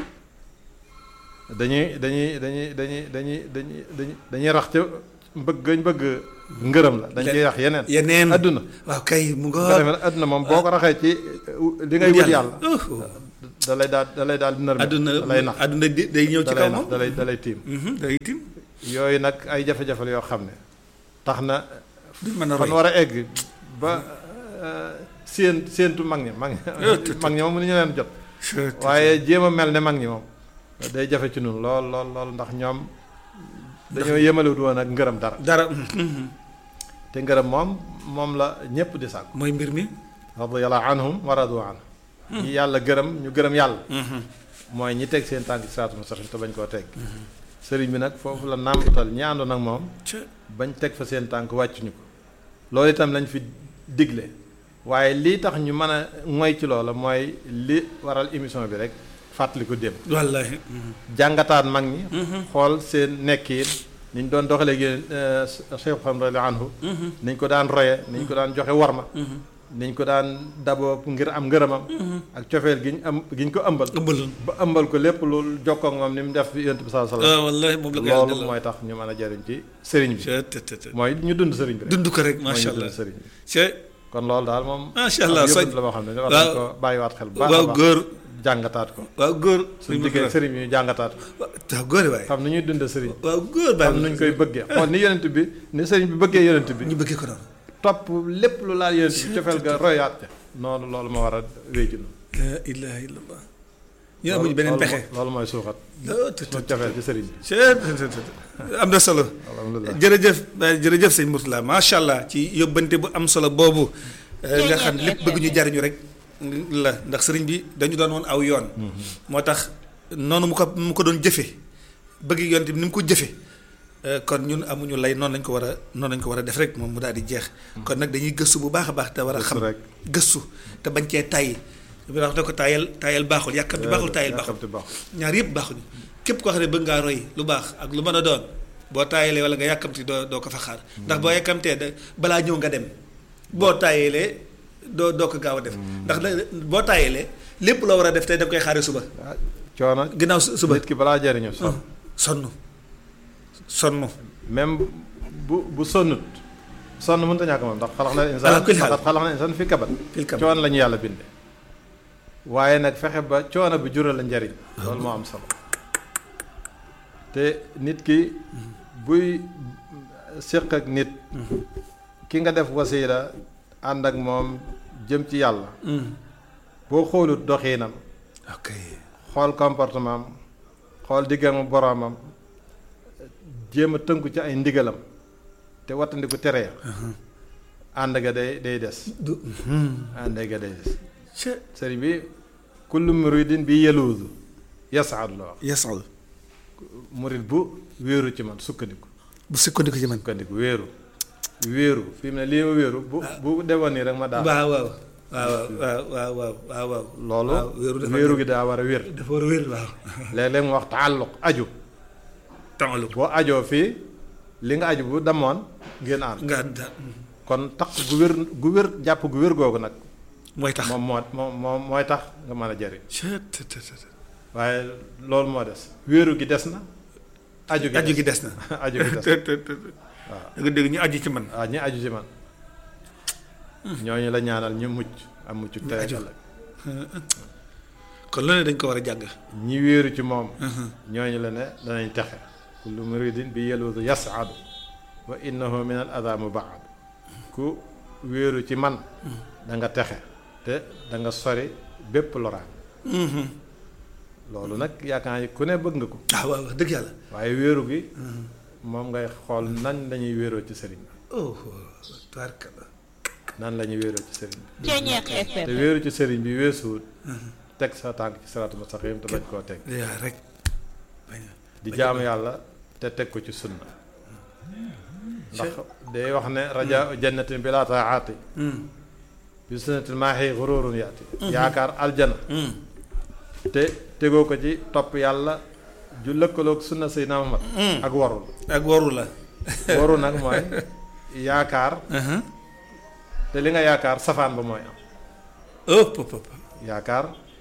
Speaker 2: dañuy rax ca bëgg ngërëm la dañ ciy rax yeneen adduna
Speaker 1: waaw kay mu nga
Speaker 2: defee adduna moom boo ko raxee ci li ngay wut yàlla da lay daal nër
Speaker 1: adduna
Speaker 2: lay nax
Speaker 1: adduna day ñëw ci kaw moom
Speaker 2: da lay tiim
Speaker 1: day tiim
Speaker 2: yooyu nag ay jafe-jafe la yoo xam ne tax na
Speaker 1: duñ mën a roy
Speaker 2: fan war a egg ba séentu mag ñi moom mënuñu leen jot waaye jéem a mel ne mag ñi moom day jafe ci ñun lool ndax ñoom dañoo yemalewut woon ak ngërëm dara te ngërëm moom la ñépp di sàkk
Speaker 1: mooy mbir mi
Speaker 2: radiyallahu anhum wa radu anhu ñi yàlla gërëm ñu gërëm yàlla mooy ñi teg seen tànk ci siraatu mustaqim te bañ koo teg sëriñ bi nag foofu la nàmbatal ñi àndoon ak moom bañ teg fa seen tànk wàccuñu ko loolu itam lañ fi digle waaye lii tax ñu mën a moy ci loola mooy li waral émission bi rek fàttali ko démb
Speaker 1: wallaahi
Speaker 2: jàngataat mag ñi xool seen nekkiin ni ñu doon doxalee yéen Cheikh xam radiyallahu anhu niñ ko daan roye niñ ko daan joxe warma niñ ko daan daboo ngir am ngërëmam ak cofeel gi ñu ko ba ëmbal ko lépp loolu jokkoo moom ni mu def fi yonent bi sallallahu alayhi wasallam
Speaker 1: wallaahi moom la ko
Speaker 2: loolu mooy tax ñu mën a jariñ ci sëriñ bi mooy ñu dund sëriñ bi rek
Speaker 1: dund ko rek macha allah
Speaker 2: sëriñ bi kon loolu daal moom
Speaker 1: macha allah
Speaker 2: yëpp la moo xam ne war nañ ko bàyyiwaat xel baax
Speaker 1: waaw góor
Speaker 2: jàngataat ko
Speaker 1: waaw góor
Speaker 2: suñu diggee sëriñ bi ñu jàngataat ko
Speaker 1: waaw góor waay
Speaker 2: xam ni ñuy dund sëriñ
Speaker 1: waaw góor
Speaker 2: xam nuñ koy bëggee xool ni yonent bi ni sëriñ bi bëggee yonent bi
Speaker 1: ñu bëggee ko noonu
Speaker 2: topp lépp lu laal yonent bi cofeel ga royaat ca noonu loolu ma war a wéy ci noonu
Speaker 1: la ilaha illallah ñu amuñu beneen pexe
Speaker 2: loolu mooy suuxat cofeel ci sëriñ bi
Speaker 1: am na solo jërëjëf sëñ Mourtala macha allah ci yóbbante bu am solo boobu nga xam ne lépp bëgg ñu jariñu rek la ndax sëriñ bi dañu doon woon aw yoon moo tax noonu mu ko doon jëfe bëgg yonte bi ni mu ko jëfe kon ñun amuñu lay noonu lañ ko war a def rek moom mu daal di jeex kon nag dañuy gëstu bu baax a baax te war a xam gëstu te bañ cee tàyyi bi wax da ko taayal baaxul yàkkamti baaxul taayal baaxul ñaar yëpp baaxuñu képp koo xam ne bëgg ngaa roy lu baax ak lu mën a doon boo taayalee wala nga yàkkamti doo ko fa xaar ndax boo yàkkamtee balaa ñëw nga dem boo taayalee doo ko gaaw a def ndax boo taayalee lépp loo war a def tey da nga koy xaaree suba
Speaker 2: coono
Speaker 1: ginnaaw suba
Speaker 2: nit ki balaa jariñu
Speaker 1: sonn
Speaker 2: même bu sonnut sonn mënut a ñàkk moom ndax xalax na insaan fi kabat coono la ñu yàlla binde waaye nag fexe ba coono bi jural la njariñ loolu moo am solo te nit ki buy séq ak nit ki nga def wasiila ànd ak moom jëm ci yàlla boo xoolut doxiinam xool comportement am xool diggam boroomam jéem a tënku ci ay ndigalam te wattandiku tere ya ànd ga day des ànd ga day des sëriñ bi kullu muridin bi yeluudu yasaadu la wax
Speaker 1: yasaadu
Speaker 2: murid bu wéeru ci man sukkandiku
Speaker 1: ci man
Speaker 2: wéeru fi mu ne lii ma wéeru bu demoon nii rek ma daal
Speaker 1: waaw
Speaker 2: loolu wéeru gi daa war a wér
Speaker 1: dafa war a wér waaw
Speaker 2: léeg-léeg mu wax taalluq aju boo ajoo fii li nga aju bu demoon ngeen ànd kon tax gu wér jàpp gu wér googu nag
Speaker 1: mooy tax
Speaker 2: moom mooy tax nga mën a jëriñ waaye loolu moo des wéeru gi des na aju gi des na aju gi des waaw
Speaker 1: da nga dégg ñu aju ci man
Speaker 2: waaw ñu aju ci man ñooñu la ñaanal ñu mucc am mucc tey ëllëg
Speaker 1: kon loolu dañ ko war a jàng
Speaker 2: ñi wéeru ci moom ñooñu la ne danañ texe kullu muridin bi yeluudu yasaadu wa innahu min al ada mubaad ku wéeru ci man da nga texe te da nga sori bépp loraan loolu nag yaakaar ku ne bëgg nga ko
Speaker 1: waaw dëgg yàlla
Speaker 2: waaye wéeru gi moom ngay xool nan lañuy wéeroo ci sëriñ bi nan la ñuy wéeroo ci sëriñ bi te wéeru ci sëriñ bi weesuwut teg sa tànk ci siraatu mustaqim te bañ koo teg
Speaker 1: rek
Speaker 2: di jaamu yàlla te teg ko ci sunna ndax day wax ne rajaa jannatin bi laa taaati bi sunnatil maahi gururun yaati yaakaar aljana te tegoo ko ci topp yàlla ju lëkkaloog sunna Seydina Muhammad ak waru la waru nag mooy yaakaar te li nga yaakaar safaan ba mooy am yaakaar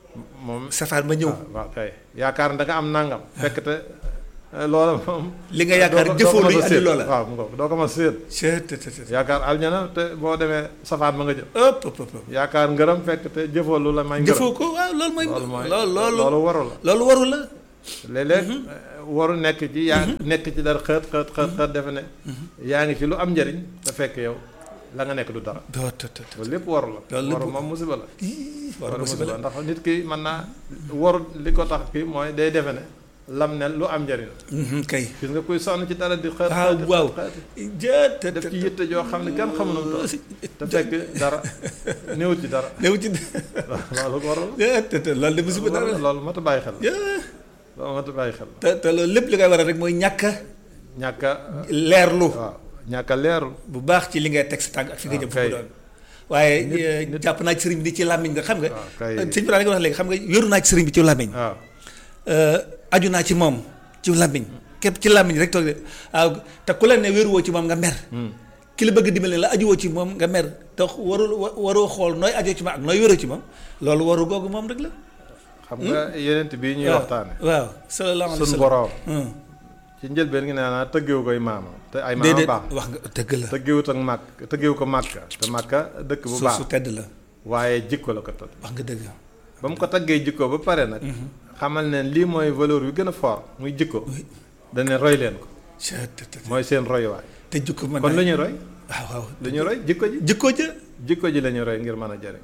Speaker 2: moom
Speaker 1: safaan ma ñëw.
Speaker 2: waaw kay yaakaar da nga am nangam. fekk te loola moom.
Speaker 1: li nga yaakaar jëfoo luy andi loola.
Speaker 2: waaw mu doo ko ma séet. yaakaar aljana te boo demee safaan ma nga jëm. yaakaar ngërëm fekk te jëfoo lu la may. ngërëm
Speaker 1: jëfoo ko waaw loolu mooy.
Speaker 2: loolu waru la.
Speaker 1: loolu waru la.
Speaker 2: léeg-léeg waru nekk ci yaa nekk ci dara xët defe ne. yaa ngi ci lu am njëriñ te fekk yow la nga nekk du dara. loolu lépp waru la. waru moom musiba la. waru musiba la ndax nit ki mën naa waru li ko tax kii mooy day defe ne lam ne lu am njëriñ la.
Speaker 1: kay
Speaker 2: gis nga kuy sonn ci dara di xët
Speaker 1: waaw
Speaker 2: def ci yitte joo xam ne kenn xamu na mu te fekk dara néew ci dara. loolu waru la.
Speaker 1: loolu de musiba dara
Speaker 2: loolu mat a bàyyi xel. loolu mat a bàyyi xel.
Speaker 1: te loolu lépp li koy waral rek mooy ñàkk a leerlu.
Speaker 2: waaw ñàkk a leerlu
Speaker 1: bu baax ci li ngay teg sa tànk ak fi nga jëm fu mu doon. waaye jàpp naa ci sëriñ bi ci làmmiñ nga xam nga. sëñ bi daal nga wax léegi xam nga yoru naa ci sëriñ bi ci làmmiñ.
Speaker 2: waaw
Speaker 1: aju naa ci moom ci làmmiñ képp ci làmmiñ rek toog de waaw te ku la ne wéeruwoo ci moom nga mer. ki la bëgg dimbali la ajuwoo ci moom nga mer te waroo xool nooy ajoo ci moom ak nooy wéeroo ci moom loolu waru googu moom rek la.
Speaker 2: xam nga yeneen bii ñuy waxtaane
Speaker 1: waaw sallallahu alayhi wa sallam
Speaker 2: suñu borom. ci njëlbeen gi nee naa tëggeewu koy maama te ay maama baax
Speaker 1: wax nga dëgg la
Speaker 2: tëggeewut ak màkk tëggeewu ko màkka te màkka dëkk bu baax
Speaker 1: su tedd la
Speaker 2: waaye jikko la ko tëdd
Speaker 1: wax nga dëgg
Speaker 2: ba mu ko taggee jikko ba pare nag xamal ne lii mooy valeur yu gën a fort muy jikko dane roy leen ko mooy seen royuwaay
Speaker 1: te jikko mën
Speaker 2: kon lu ñuy roy
Speaker 1: waaw
Speaker 2: lu ñuy roy jikko ji la ñuy roy ngir mën a jëriñ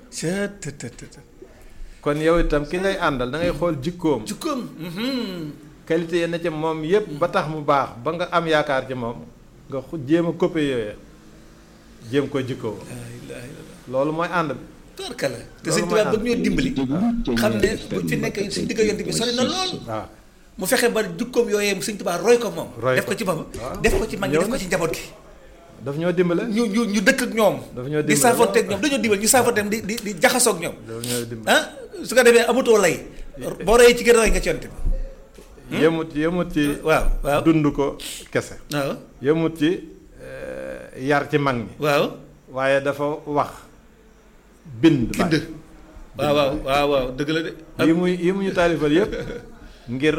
Speaker 2: kon yow itam ki ngay àndal da ngay xool jikkoom qualité yi na ci moom yépp ba tax mu baax ba nga am yaakaar ci moom nga jéem a copier yooyu jéem ko jikkoo loolu mooy ànd bi
Speaker 1: torkala te sëñ Tuubaa bëgg ñoo dimbali xam ne bu fi nekk suñ digga yonte bi sori na lool
Speaker 2: waaw
Speaker 1: mu fexe ba jikkoom yooyee sëñ Tuubaa roy ko moom def ko ci boppam def ko ci mag ñi def ko ci njaboot gi
Speaker 2: daf ñoo dimbale
Speaker 1: ñu dëkk ak ñoom di saafonte ak ñoom dañoo dimbale ñu saafonte di jaxasoo ak ñoom su ko defee amatoo lay boo royee ci gën a roy nga ci yonte bi
Speaker 2: yëmut ci
Speaker 1: waaw
Speaker 2: dund ko kese
Speaker 1: waaw
Speaker 2: yëmut ci yar ci mag ñi
Speaker 1: waaw
Speaker 2: waaye dafa wax bind
Speaker 1: waaw dëgg la de
Speaker 2: yi mu ñu taalifal yëpp ngir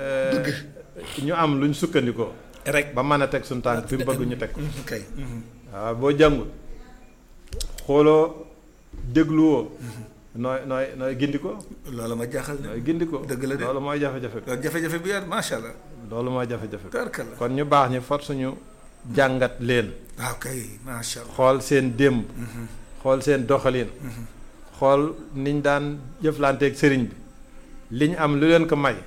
Speaker 2: ñu am luñ sukkandikoo
Speaker 1: rek
Speaker 2: ba mën a teg suñu tànk fi mu bëgg ñu teg ko
Speaker 1: kay
Speaker 2: waaw boo jàngul xooloo dégluwoo nooy gindi ko
Speaker 1: loolu ma jaaxal ne
Speaker 2: nooy gindi ko
Speaker 1: dëgg la de
Speaker 2: loolu mooy jafe-jafe
Speaker 1: loolu jafe-jafe bi yaat macha allah
Speaker 2: loolu mooy jafe-jafe
Speaker 1: tarkal
Speaker 2: kon ñu baax ñi far suñu jàngat leen
Speaker 1: waaw kay macha allah
Speaker 2: xool seen démb xool seen doxalin xool niñ daan jëflanteeg sëriñ bi liñ am lu leen ko may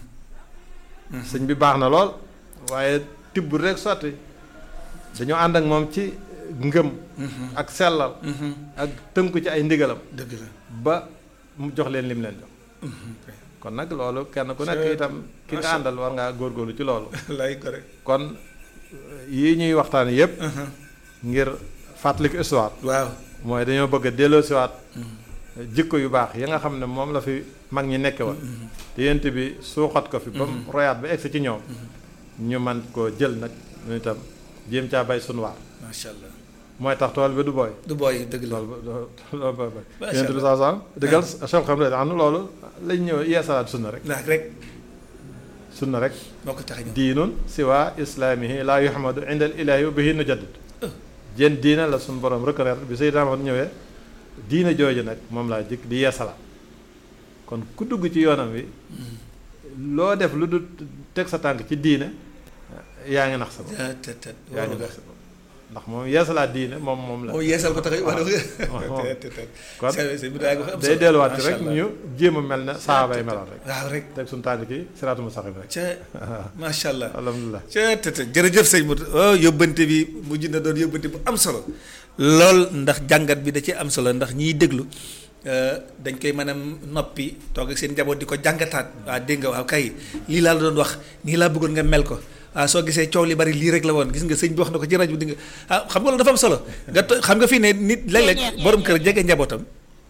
Speaker 2: sëñ bi baax na lool waaye tibb rek sotti dañoo ànd ak moom ci ngëm ak sellal ak tënku ci ay ndigalam
Speaker 1: dëgg la
Speaker 2: ba mu jox leen lim leen jox kon nag loolu kenn ku nekk itam ki nga àndal war ngaa góorgóorlu ci loolu
Speaker 1: lay ko rek
Speaker 2: kon yii ñuy waxtaan yépp ngir fàttaliku histoire
Speaker 1: waaw
Speaker 2: mooy dañoo bëgg a delloosiwaat jikko yu baax yi nga xam ne moom la fi mag ñi nekke woon te yent bi suuxat ko fi ba mu royaat ba egsi ci ñoom ñu man koo jël nag ñu itam jéem caa bay sunu waar
Speaker 1: macha allah
Speaker 2: mooy tax tool bi du booy
Speaker 1: dëgg la
Speaker 2: loolu bay yent bi saa dëggal Cheikh xam ne am loolu lañ ñëw yeesalaat sunna rek sunna rek
Speaker 1: moo ko tax
Speaker 2: diinun siwa islaamihi laa yuhamadu inda al ilaahi wa bihi nujaddid jën diina la suñu borom reconnaître bi Seydina Muhammad ñëwee diina jooju nag moom laa jëkk di yeesalaat kon ku dugg ci yoonam wi loo def lu du teg sa tànk ci diine yaa ngi nax sa bopp yaa ngi nax sa bopp ndax moom yeesalaat diine moom la
Speaker 1: yeesal ko tax
Speaker 2: kon day delluwaat ci rek ñu jéem a mel ne saaba yi meloon rek
Speaker 1: waaw rek
Speaker 2: teg suñu tànk ci siraatu mustaqim rek
Speaker 1: macha allah
Speaker 2: alhamdulilah
Speaker 1: jërëjëf sëñ Modou yóbbante bi mujj na doon yóbbante bu am solo lool ndax jàngat bi da ci am solo ndax ñiy déglu dañ koy mën a noppi toog ak seen njaboot di ko jàngataat waaw dégg nga waaw kay lii laa la doon wax nii laa bëggoon nga mel ko waaw soo gisee coow li bari lii rek la woon gis nga sëñ bi wax na ko ci rajo bi di nga xam nga loolu dafa am solo nga xam nga fii ne nit léeg-léeg borom kër jege njabootam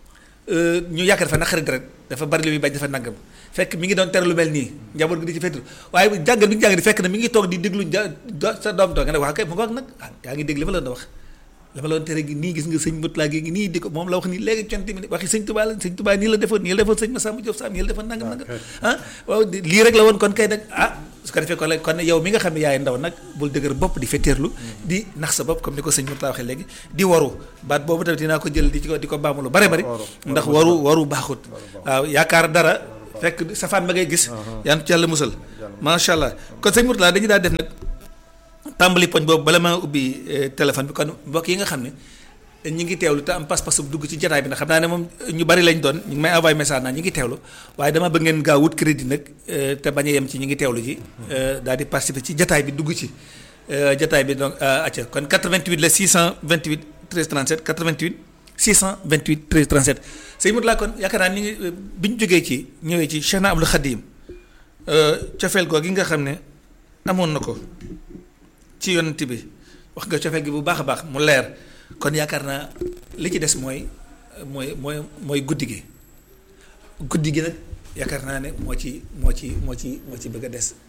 Speaker 1: ñu yaakaar dafa naqari deret dafa bari li muy bañ dafa nangam fekk mi ngi doon tere lu mel nii njaboot gi di ci fettul waaye jàngat bi ñu jàng di fekk na mi ngi toog di déglu sa doom toog nga ne waaw kay mu ngoog nag yaa ngi dégg li ma la doon wax la ma la doon tere gi nii gis nga sëñ Moutala gi nii di ko moom la wax nii léegi conti mi waxi sëñ Touba la sëñ Touba nii la defoon nii la defoon sëñ Massamba Diop Sam nii la defoon nangam waaw lii rek la woon kon kay nag su ko defee kon yow mi nga xam ne yaay ndaw nag bul dëgër bopp di fetteerlu di nax sa bopp comme ni ko sëñ Moutala waxee léegi di waru baat boobu tamit dinaa ko jël di ko baamu lu bari ndax waru baaxut waaw yaakaar dara fekk safaan ba ngay gis yaan ci yàlla musal macha allah kon sëñ Moutala dañu daa def nag tàmbali poñ boobu bala maa ubbi téléphone bi kon mbokk yi nga xam ne ñi ngi teewlu te am pas-pas bu dugg ci jotaay bi ndax xam naa ne moom ñu bari lañ doon ñu ngi may envoyé message naa ñi ngi teewlu waaye dama bëgg ngeen gaaw wut crédit nag te bañ a yem ci ñi ngi teewlu ji daal di participer ci jotaay bi dugg ci jotaay bi donc acca kon 88 la 628 13 37 88 628 13 37 sëñ Moutala kon yaakaar naa ni bi ñu jógee ci ñëwee ci Cheikh na Abdou Khadim cofeel googu gi nga xam ne amoon na ko ci yonent bi wax nga cofeel gi bu baax a baax mu leer kon yaakaar naa li ci des mooy guddi gi nag yaakaar naa ne moo ci bëgg a des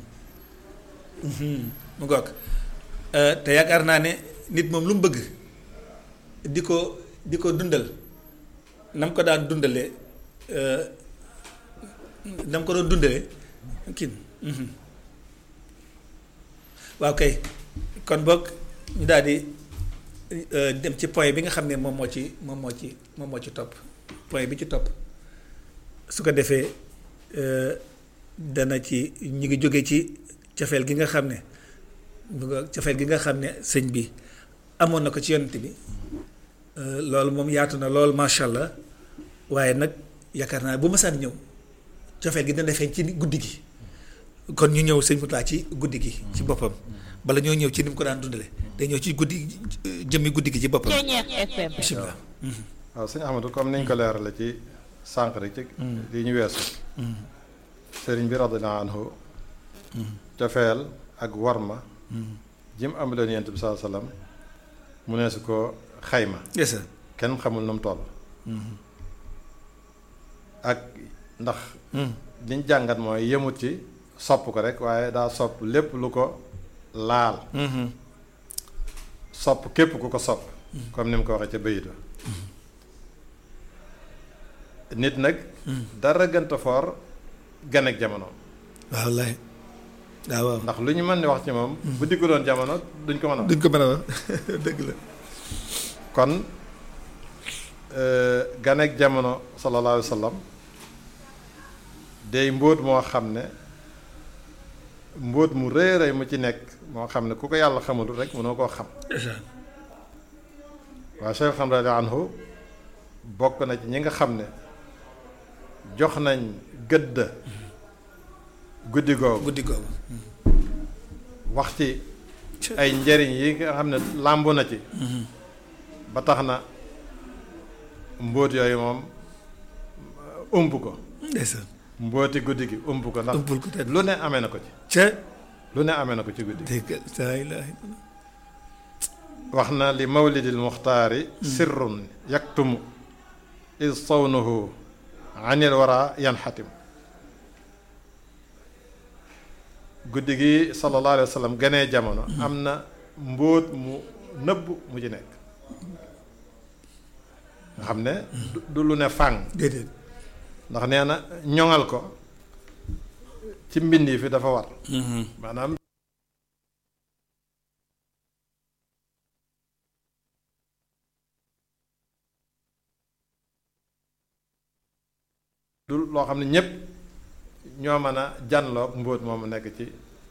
Speaker 1: mu ngoog te yaakaar naa ne nit moom lu mu bëgg di ko dundal na mu ko daan dundalee na mu ko doon dundalee kii waaw kay kon boog ñu daal di dem ci point bi nga xam ne moom moo ci topp point bi ci topp su ko defee dana ci ñu ngi jóge ci cofeel gi nga xam ne sëñ bi amoon na ko ci yonent bi loolu moom yaatu na lool macha allah waaye nag yaakaar naa bu masaan ñëw cofeel gi dana feeñ ci guddi gi kon ñu ñëw sëñ Moutala ci guddi gi ci boppam bala ñoo ñëw ci ni mu ko daan dundale day ñëw ci jëmmi guddi gi ci boppam. bismillah.
Speaker 2: waaw sëñ Ahmadou comme niñ ko leerale ci sànq rek ci li ñu weesu. sëriñ bi radiyallahu anhu cofeel ak warma jim am leen yent bi saa sallam mu ne su ko xayma. kenn xamul nu mu toll. ak ndax liñ jàngat mooy yemut ci sopp ko rek waaye daa sopp lépp lu ko laal sopp képp ku ko sopp comme ni mu ko waxee ca bayit nit nag dara gënta foor gan ak jamono
Speaker 1: wallaay waaw
Speaker 2: ndax lu ñu mën di wax ci moom bu diggu doon jamono duñ ko mën a wax
Speaker 1: dëgg la
Speaker 2: kon gan ak jamono sallallahu alayhi wa sallam day mbóot moo xam ne mbóot mu rëy rëy mu ci nekk moo xam ne ku ko yàlla xamul rek mënoo koo xam waaye Cheikh radiyallahu anhu bokk na ci ñi nga xam ne jox nañ gëdd guddi googu wax ci ay njëriñ yi nga xam ne làmbu na ci ba tax na mbóot yooyu moom ëmb ko mbooti guddi gi ëmb ko ndax lu ne amee na ko ci lu ne amee na ko ci guddi wax na li mawlidil muxtaari sirrun yaktumu is sawnuhu anil wara yanxatim guddi gi sallallahu alayhi wa sallam ganee jamono am na mbóot mu nëbb mu ci nekk nga xam ne du lu ne fàng
Speaker 1: déedéet
Speaker 2: ndax nee na ñoŋal ko ci mbind yi fi dafa war maanaam du loo xam ne ñépp ñoo mën a janloog mbóot moomu nekk ci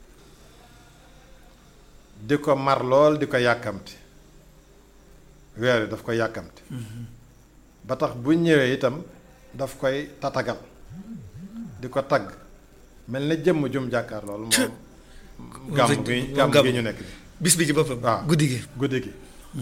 Speaker 2: di ko mar lool di ko yàkkamti weer yi daf ko yàkkamti ba tax bu ñëwee itam daf koy tatagal di ko tagg mel na jëmm jum jàkkaar loolu moom gàmm gi ñu nekk bi
Speaker 1: bis bi ci boppam
Speaker 2: waaw
Speaker 1: guddi gi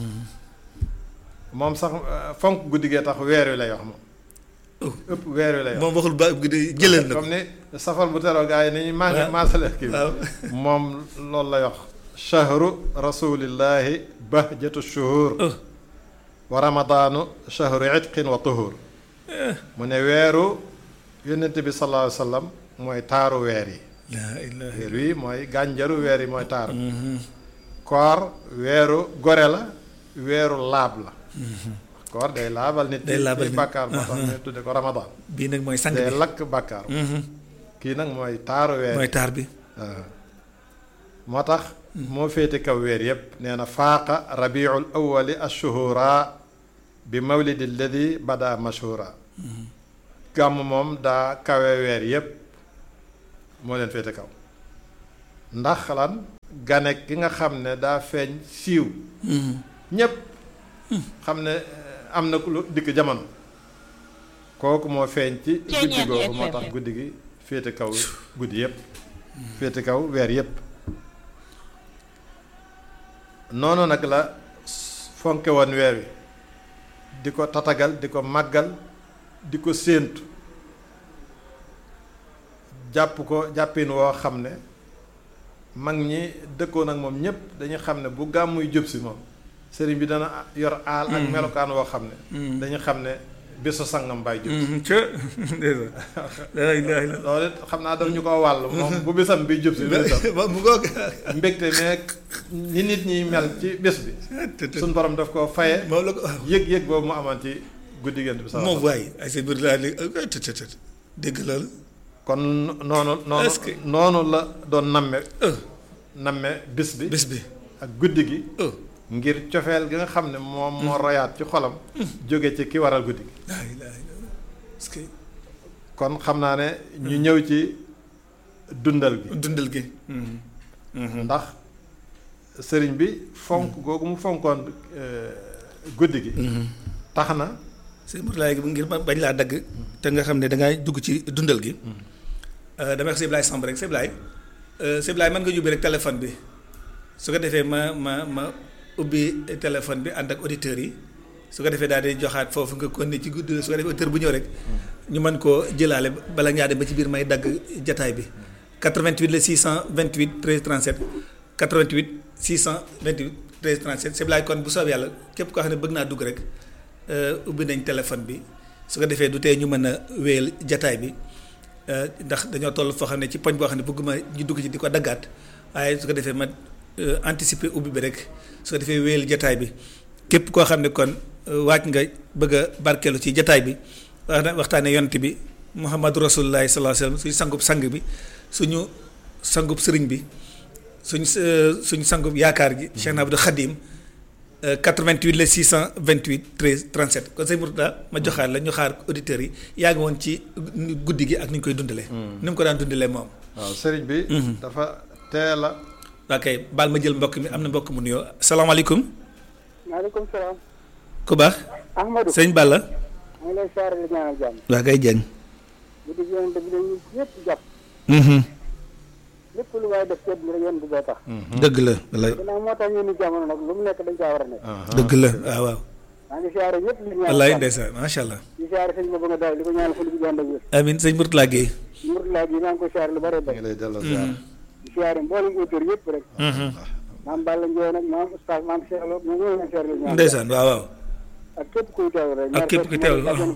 Speaker 2: moom sax fonk guddi gee tax weer wi lay wax moom ëpp weer wi lay wax
Speaker 1: moom waxul ba guddi jëlal na ko
Speaker 2: comme ni safar bu teroo gaa yi ni maa ngi maasale kii moom loolu lay wax shahru rasulillahi bahjatu shuhur wa ramadaanu shahru itqin wa tuhur mu ne weeru yonent bi sallallahu alayhi wa sallam mooy taaru weer yi weer wi mooy gànjaru weer yi mooy taaru koor weeru gore la weeru laab la. koor day laabal nit.
Speaker 1: day laabal
Speaker 2: ci
Speaker 1: nit
Speaker 2: bàkkaar moo tax ñu tudde ko Ramadan.
Speaker 1: bii nag mooy sang bi
Speaker 2: day lakk bàkkaar. kii nag mooy taaru weer.
Speaker 1: mooy taar bi.
Speaker 2: moo tax. moo féete kaw weer yépp nee na faaqa rabiul awwali ashuhura bi mawlidi alladi bada mashhura. gàmm moom daa kawe weer yépp moo leen féete kaw. ndax lan gane gi nga xam ne daa feeñ siiw. ñépp xam ne am na lu dikk jamono. kooku moo feeñ ci guddi googu moo tax guddi gi féete kaw guddi yépp féete kaw weer yépp. noonu nag la fonke woon weer wi di ko tatagal di ko màggal di ko séentu jàpp ko jàppin woo xam ne mag ñi dëkkoon ak moom ñépp dañuy xam ne bu gàmmuy jub si moom sëriñ bi dana yor aal ak melokaan woo xam ne dañu xam ne bésu sangam bay jub si loolu it xam naa daf ñu ko wàll moom bu bésam bi jub si mbégte meeg ñi nit ñi mel ci bés bi suñ borom daf ko faye yëg-yëg boobu mu amoon ci guddi gént bi sax
Speaker 1: moom waaye ay seen biir laa dégg loolu
Speaker 2: kon noonu la doon namme bés bi ak guddi gi ngir cofeel gi nga xam ne moom moo royaat ci xolam jóge ci ki waral guddi gi kon xam naa ne ñu ñëw ci dundal gi ndax sëriñ bi fonk googu mu fonkoon guddi gi tax na
Speaker 1: sëñ Mourtala gi ngir bañ laa dagg te nga xam ne dangay dugg ci dundal gi damay wax sëñ Ablaye Samb rek sëñ Ablaye mën nga yóbbi rek téléphone bi su ko defee ma ubbi téléphone bi ànd ak auditeurs yi su ko defee daal di joxaat foofu nga kon ne ci guddi su ko defee auditeur bu ñëw rek ñu mën koo jëlaale bala ngaa dem ba ci biir may dagg jataay bi 88 la 628 13 37 88 628 13 37 sëñ Ablaye kon bu soob yàlla képp koo xam ne bëgg naa dugg rek ubbi nañ téléphone bi su ko defee du tee ñu mën a wéyal jataay bi ndax dañoo toll foo xam ne ci poñ boo xam ne bëgguma ñu dugg ci di ko daggaat waaye su ko defee ma anticiper ubbi bi rek su ko defee wéyal jataay bi képp koo xam ne kon waaj nga bëgg a barkeelu ci jataay bi waxtaane yonent bi Muhammadu Rasulullahi sallallahu alayhi wasallam suñu sangub sang bi suñu sangub sëriñ bi suñu sangub yaakaar gi Cheikh Abdou Khadim 88 la 628 13 37 kon sëñ Mourtada ma joxaat la ñu xaar auditeurs yi yaa ngi woon ci guddi gi ak ni ñu koy dundalee. ni mu ko daan dundalee moom.
Speaker 2: waaw sëriñ bi. dafa teel a.
Speaker 1: ok baal ma jël mbokk mi am na mbokk mu nuyoo salaamaaleykum.
Speaker 4: maaleykum salaam.
Speaker 1: ku baax.
Speaker 4: Ahmadou
Speaker 1: sëñ Balla.
Speaker 4: maa ngi lay saare la ñaanal jàmm.
Speaker 1: waa kay jeng.
Speaker 4: guddi gi yonent bi dañuy ñëpp jàpp. lépp lu waaye def ceeb bi rek yonent bee tax.
Speaker 1: dëgg la walaay.
Speaker 4: ginnaaw moo tax ñu ni jamono nag lu mu nekk dañ caa war a nekk.
Speaker 1: dëgg la waaw waaw.
Speaker 4: maa ngi siyaare ñëpp li ñaan
Speaker 1: wallaay ndeysaan macha allah.
Speaker 4: di siyaare sëñ ma ba nga daal li ko ñaanal fa lu bi ànd ak wér.
Speaker 1: amiin sëñ Mourtala Guèye.
Speaker 4: Mourtala gi maa ngi koy siyaare lu bare bare.
Speaker 2: ngi lay delloo ziar.
Speaker 4: di siyaare mboolem auteur yëpp rek. maam Balla Ndiaye nag maam oustaz maam Cheikh Lo ñoom ñoo leen siyaare lu ñaan.
Speaker 1: ndeysaan waaw waaw.
Speaker 4: ak képp kuy teew rek.
Speaker 1: ak képp kuy teew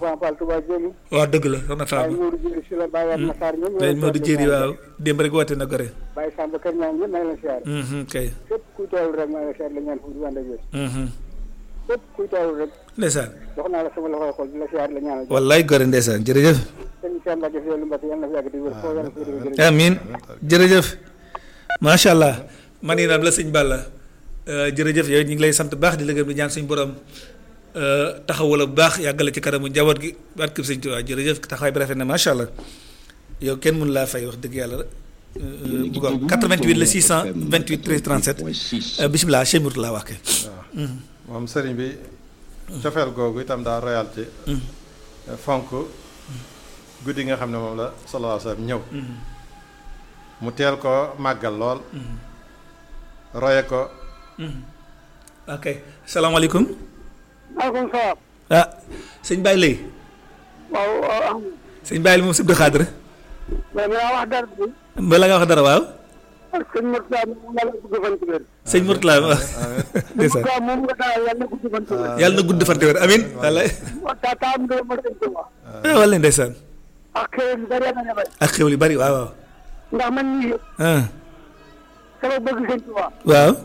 Speaker 1: waaw dëgg la soxna Fama.
Speaker 4: Baye Modou Diéry si la Baye Yat Massar ñoom.
Speaker 1: Baye Modou Diéry waaw démb rek woote na ko rek.
Speaker 4: Baye Samba Kër ñaan ñëpp maa ngi leen siyaare.
Speaker 1: kay.
Speaker 4: képp kuy teew rek maa ngi leen siyaare la ñaan fu du ànd ak wér. képp kuy teew rek.
Speaker 1: ndeysaan.
Speaker 4: jox naa la sama loxoy xol di la siyaare la ñaanal.
Speaker 1: wallaay gore ndeysaan jërëjëf.
Speaker 4: sëñ Cheikh Mbacke fi lu Mbacke yàlla na fi yàgg di wér foo yàlla fi dëgg.
Speaker 1: amiin jërëjëf macha allah man yi la sëñ Balla jërëjëf yow ñu ngi lay sant bu baax di la gërëm di ñaan suñu borom taxawal bu baax yàggale ci kanamu njaboot gi barke sëñ Tuubaa jërëjëf taxawaay bi rafet na macha allah yow kenn mënu laa fay wax dëgg yàlla bu ko 88 la 628 13 37 bisimilah Cheikh Mourtala wax ke
Speaker 2: waaw moom sëriñ bi cofeel googu itam daa royal ci fonk guddi nga xam ne moom la sallallahu alayhi wa sallam ñëw mu teel ko màggal lool roye ko
Speaker 1: ok salaamaaleykum
Speaker 4: maaleykum salaam.
Speaker 1: ah sëñ Baye lay
Speaker 4: waaw.
Speaker 1: sëñ Baye moom Sibdu Xaadir.
Speaker 4: mais dinaa wax dara bi.
Speaker 1: bala nga wax dara waaw.
Speaker 4: sëñ Mourtala moom yàlla na gudd fan ci wér.
Speaker 1: sëñ Mourtala waaw. ndeysaan
Speaker 4: moom nga daal yàlla na gudd fan ci wér.
Speaker 1: yàlla na gudd fan ci wér amiin. wallaay.
Speaker 4: taam nga ma sëñ Tuubaa.
Speaker 1: wallaay ndeysaan.
Speaker 4: ak xéwal yu bari na bari.
Speaker 1: ak xéwal yu bari waaw waaw.
Speaker 4: ndax man ñii sama bëgg sëñ Tuubaa.
Speaker 1: waaw.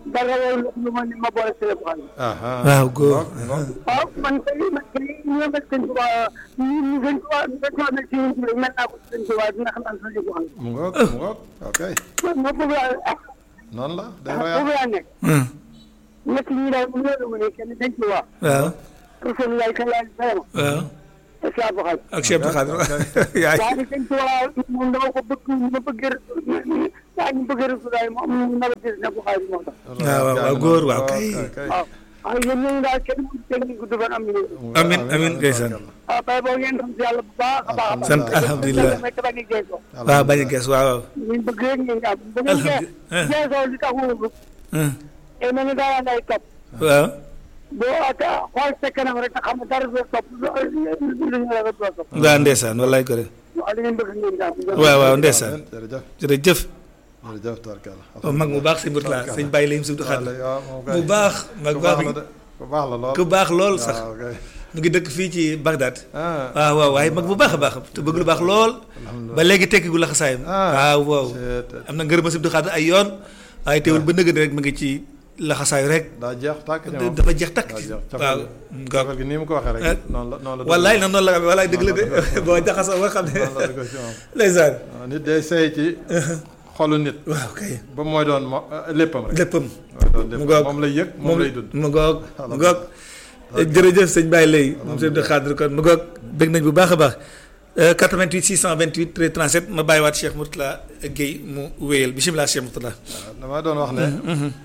Speaker 4: dara lu ma ni ma boole si la bu xam.
Speaker 1: waaw góor.
Speaker 4: waaw man kay ñu ngi sëñ Tuubaa ñu sëñ Tuubaa nekk ci yéen mel naa ko sëñ Tuubaa dina xam am sëñ bu xam.
Speaker 2: mu ngoog ok.
Speaker 4: ma bëgg
Speaker 2: noonu la day
Speaker 4: foofu laa nekk. ñett ñi daal mu ñëw mu ne kenn sëñ Tuubaa.
Speaker 1: waaw.
Speaker 4: Rasulullah sallallahu alayhi wa sallam.
Speaker 1: waaw.
Speaker 4: ak Cheikh Abdou Khadre.
Speaker 1: yaay.
Speaker 4: waaye nag sëñ Tuubaa moom dama ko bëgg ma bëggee ñu bëggee Rasulullah moom ñu nar a gis ne bu xaari moo tax.
Speaker 1: waaw góor waaw kay.
Speaker 4: waaw yéen ñooñu daal kenn ku ci technique gudd fan am nañu.
Speaker 1: amiin ndeysaan.
Speaker 4: waaw bay boo ngeen sant yàlla bu baax a baax.
Speaker 1: sant alhamdulilah. waaw bañ a gees waaw.
Speaker 4: ñu bëgg rek ngeen jàpp. bu ngeen geesoo li tax mu bëgg. te mel ni dara ngay topp.
Speaker 1: waaw.
Speaker 4: boo xool sa kanam rek xam ne dara doo topp lu ñu la doo topp.
Speaker 1: waaw ndeysaan wallaay ko de.
Speaker 4: waaw da ngeen bëgg ngeen jàpp.
Speaker 1: waaw ndeysaan. jërëjëf.
Speaker 2: jërëjëf tubarkalla.
Speaker 1: mag mu baax sëñ Mourtala sëñ Baye Layim Abdou Khadre mu baax mag baax ku baax lool sax mu ngi dëkk fii ci Bagdad. waaw waaye mag bu baax a baax te bëgg lu baax lool ba léegi tekki gu laxasaayam. waaw am na ngërëm Abdou Khadre ay yoon waaye teewul ba nëgën rek mu ngi ci laxasaayu rek.
Speaker 2: daa jeex tàkk
Speaker 1: dafa jeex tàkk ci waaw.
Speaker 2: cofeel gi ni mu ko waxee rek. noonu la
Speaker 1: wallaay noonu la wallaay dëgg la de boo jaxasoo ba xam ne. ndeysaan.
Speaker 2: nit day sey ci. xolu nit.
Speaker 1: waaw kay.
Speaker 2: ba mooy doon léppam rek.
Speaker 1: léppam.
Speaker 2: mu ngoog moom lay yëg moom lay dund.
Speaker 1: mu ngoog mu ngoog. jërëjëf sëñ Baye Lay moom sëñ Abdou Khadre kon mu ngoog bëgg nañ bu baax a baax 88 628 13 37 ma bàyyiwaat Cheikh Mourtala Guèye mu wéyal bisimilah Cheikh Mourtala.
Speaker 2: waaw dama doon wax ne.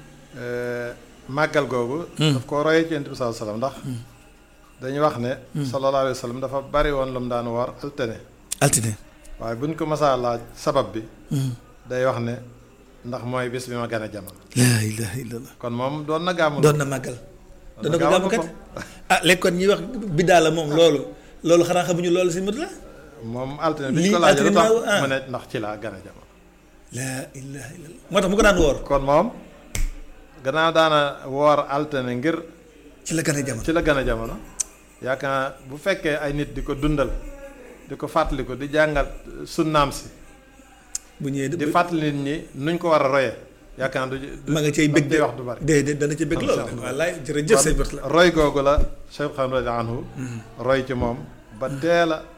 Speaker 2: màggal googu. daf koo royee ci Yonent bi sallallahu alayhi wa sallam ndax. dañuy wax ne. sallallahu alayhi wa sallam dafa bari woon lu mu daan woor altine. waaye buñ ko masaa laaj sabab bi. day wax ne ndax mooy bis bi ma gën a jamono.
Speaker 1: laa ilaaha illallah.
Speaker 2: kon moom doon na gàmmu.
Speaker 1: doon na màggal. doon na ko gàmmu kat léegi kon ñuy wax biddaa la moom loolu xanaa xamuñu loolu si mut la.
Speaker 2: moom altine bi ñu ko laajee lu tax mu ne ndax ci laa gën a jamono.
Speaker 1: laa ilaaha illallah moo tax mu ko daan woor.
Speaker 2: kon moom gannaaw daana woor altine ngir.
Speaker 1: ci la gën a jamono
Speaker 2: yaakaar bu fekkee ay nit di ko dundal di ko fàttali ko di jàngal sunnaam si. bu ñëwee di fàttali nit ñi nuñ ko war a royee yaakaar du
Speaker 1: ma nga cay bëgg
Speaker 2: day wax du bari
Speaker 1: déedéet dana ci bëgg lool wallaay jërëjëf sëñ Mourtala
Speaker 2: roy googu la Cheikh Khan radiyallahu anhu roy ci moom ba teel a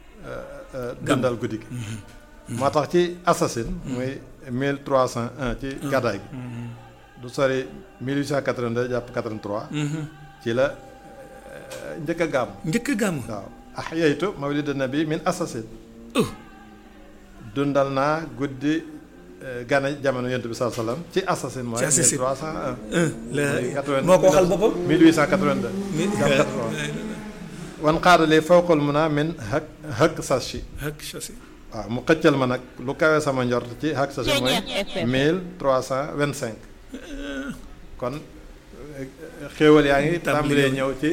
Speaker 2: dundal guddi gi moo tax ci assasine muy 1301 ci gàddaay gi du sori 1882 jàpp 83 ci la njëkk a gàmm waaw ahyaytu mawlid nabi min assasine dundal naa guddi gane jamono yonent bi sallallahu alayhi wasallam ci assasine mooy 1301
Speaker 1: moo ko waxal boppam
Speaker 2: 1882 wan xaadali fawqal mun a min hëkk sashi waaw mu xëccal ma nag lu kawee sama njort ci hëkk sashi mooy 1325 kon xéewal yaa ngi tàmbalee ñëw ci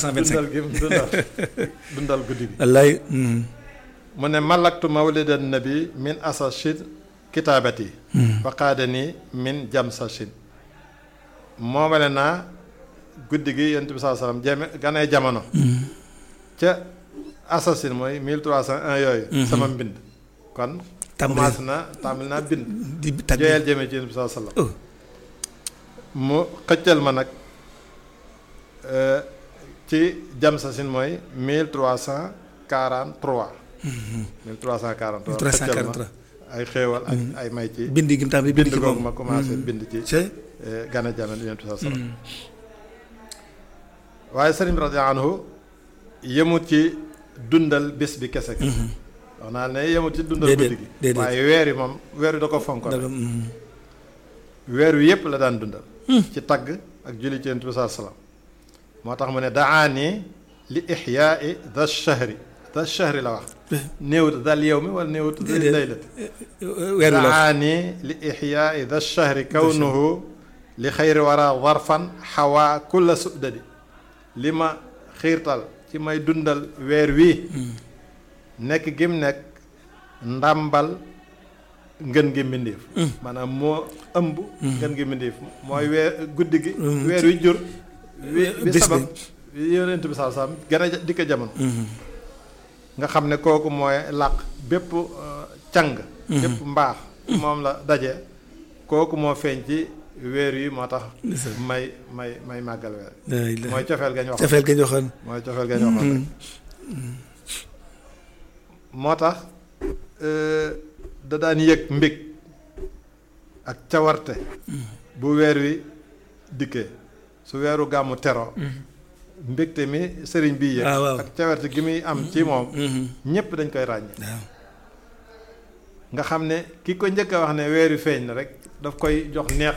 Speaker 1: 1325
Speaker 2: dundal guddi gi
Speaker 1: wallaay
Speaker 2: mu ne malaktu mawlidan nabi min asashin kitaabati fa qaadani min jamsashin moomale naa guddi gi yonent bi sallallahu alayhi wasallam ganee jamono ca assasine mooy 1301 yooyu sama mbind kon commencé na tàmbali naa bind joyal jëmee ci yonent bi sallallahu alayhi wasallam mu xëccal ma nag ci jamsashin mooy 1343 1343 ay xéewal ak ay may ci
Speaker 1: bind gi tam bind
Speaker 2: googu ma commencé bind ci gane jamono yonent bi sallallahu alayhi wasallam waaye sëriñ bi radiyallahu anhu yemut ci dundal bés bi kese wax naa ne yemut ci dundal guddi gi waaye weer yi moom weer wi da ko fonkoon weer wi yépp la daan dundal ci tagg ak julli ci yonent bi sallallahu alayhi wasallam moo tax mu ne daani li ihyaa'i da shahri la wax néewut dal yow mi wala néewut laylat daani li ihyaa'i da shahri kawnuhu li xayri wara zarfan xawaa kulla sudadi li ma xiirtal ci may dundal weer wi nekk gim nekk ndàmbal ngën gi mbindéef maanaam moo ëmb ngën gi mbindéef mooy weer guddi gi weer wi jur wi sabab yonent bi sallallahu alayhi wasallam gën a dikk jamono nga xam ne kooku mooy làq bépp càng bépp mbaax moom la daje kooku moo feeñ ci weer yi moo tax may màggal weer mooy cofeel gañ waxoon
Speaker 1: cofeel gañ waxoon
Speaker 2: mooy cofeel gañ waxoon rek moo tax da daan yëg mbég ak cawarte bu weer wi dikkee su weeru gàmmu tero mbégte mi sëriñ bi yëg ak cawarte gi muy am ci moom ñépp dañ koy ràññee nga xam ne ki ko njëkk a wax ne weer wi feeñ na rek daf koy jox neex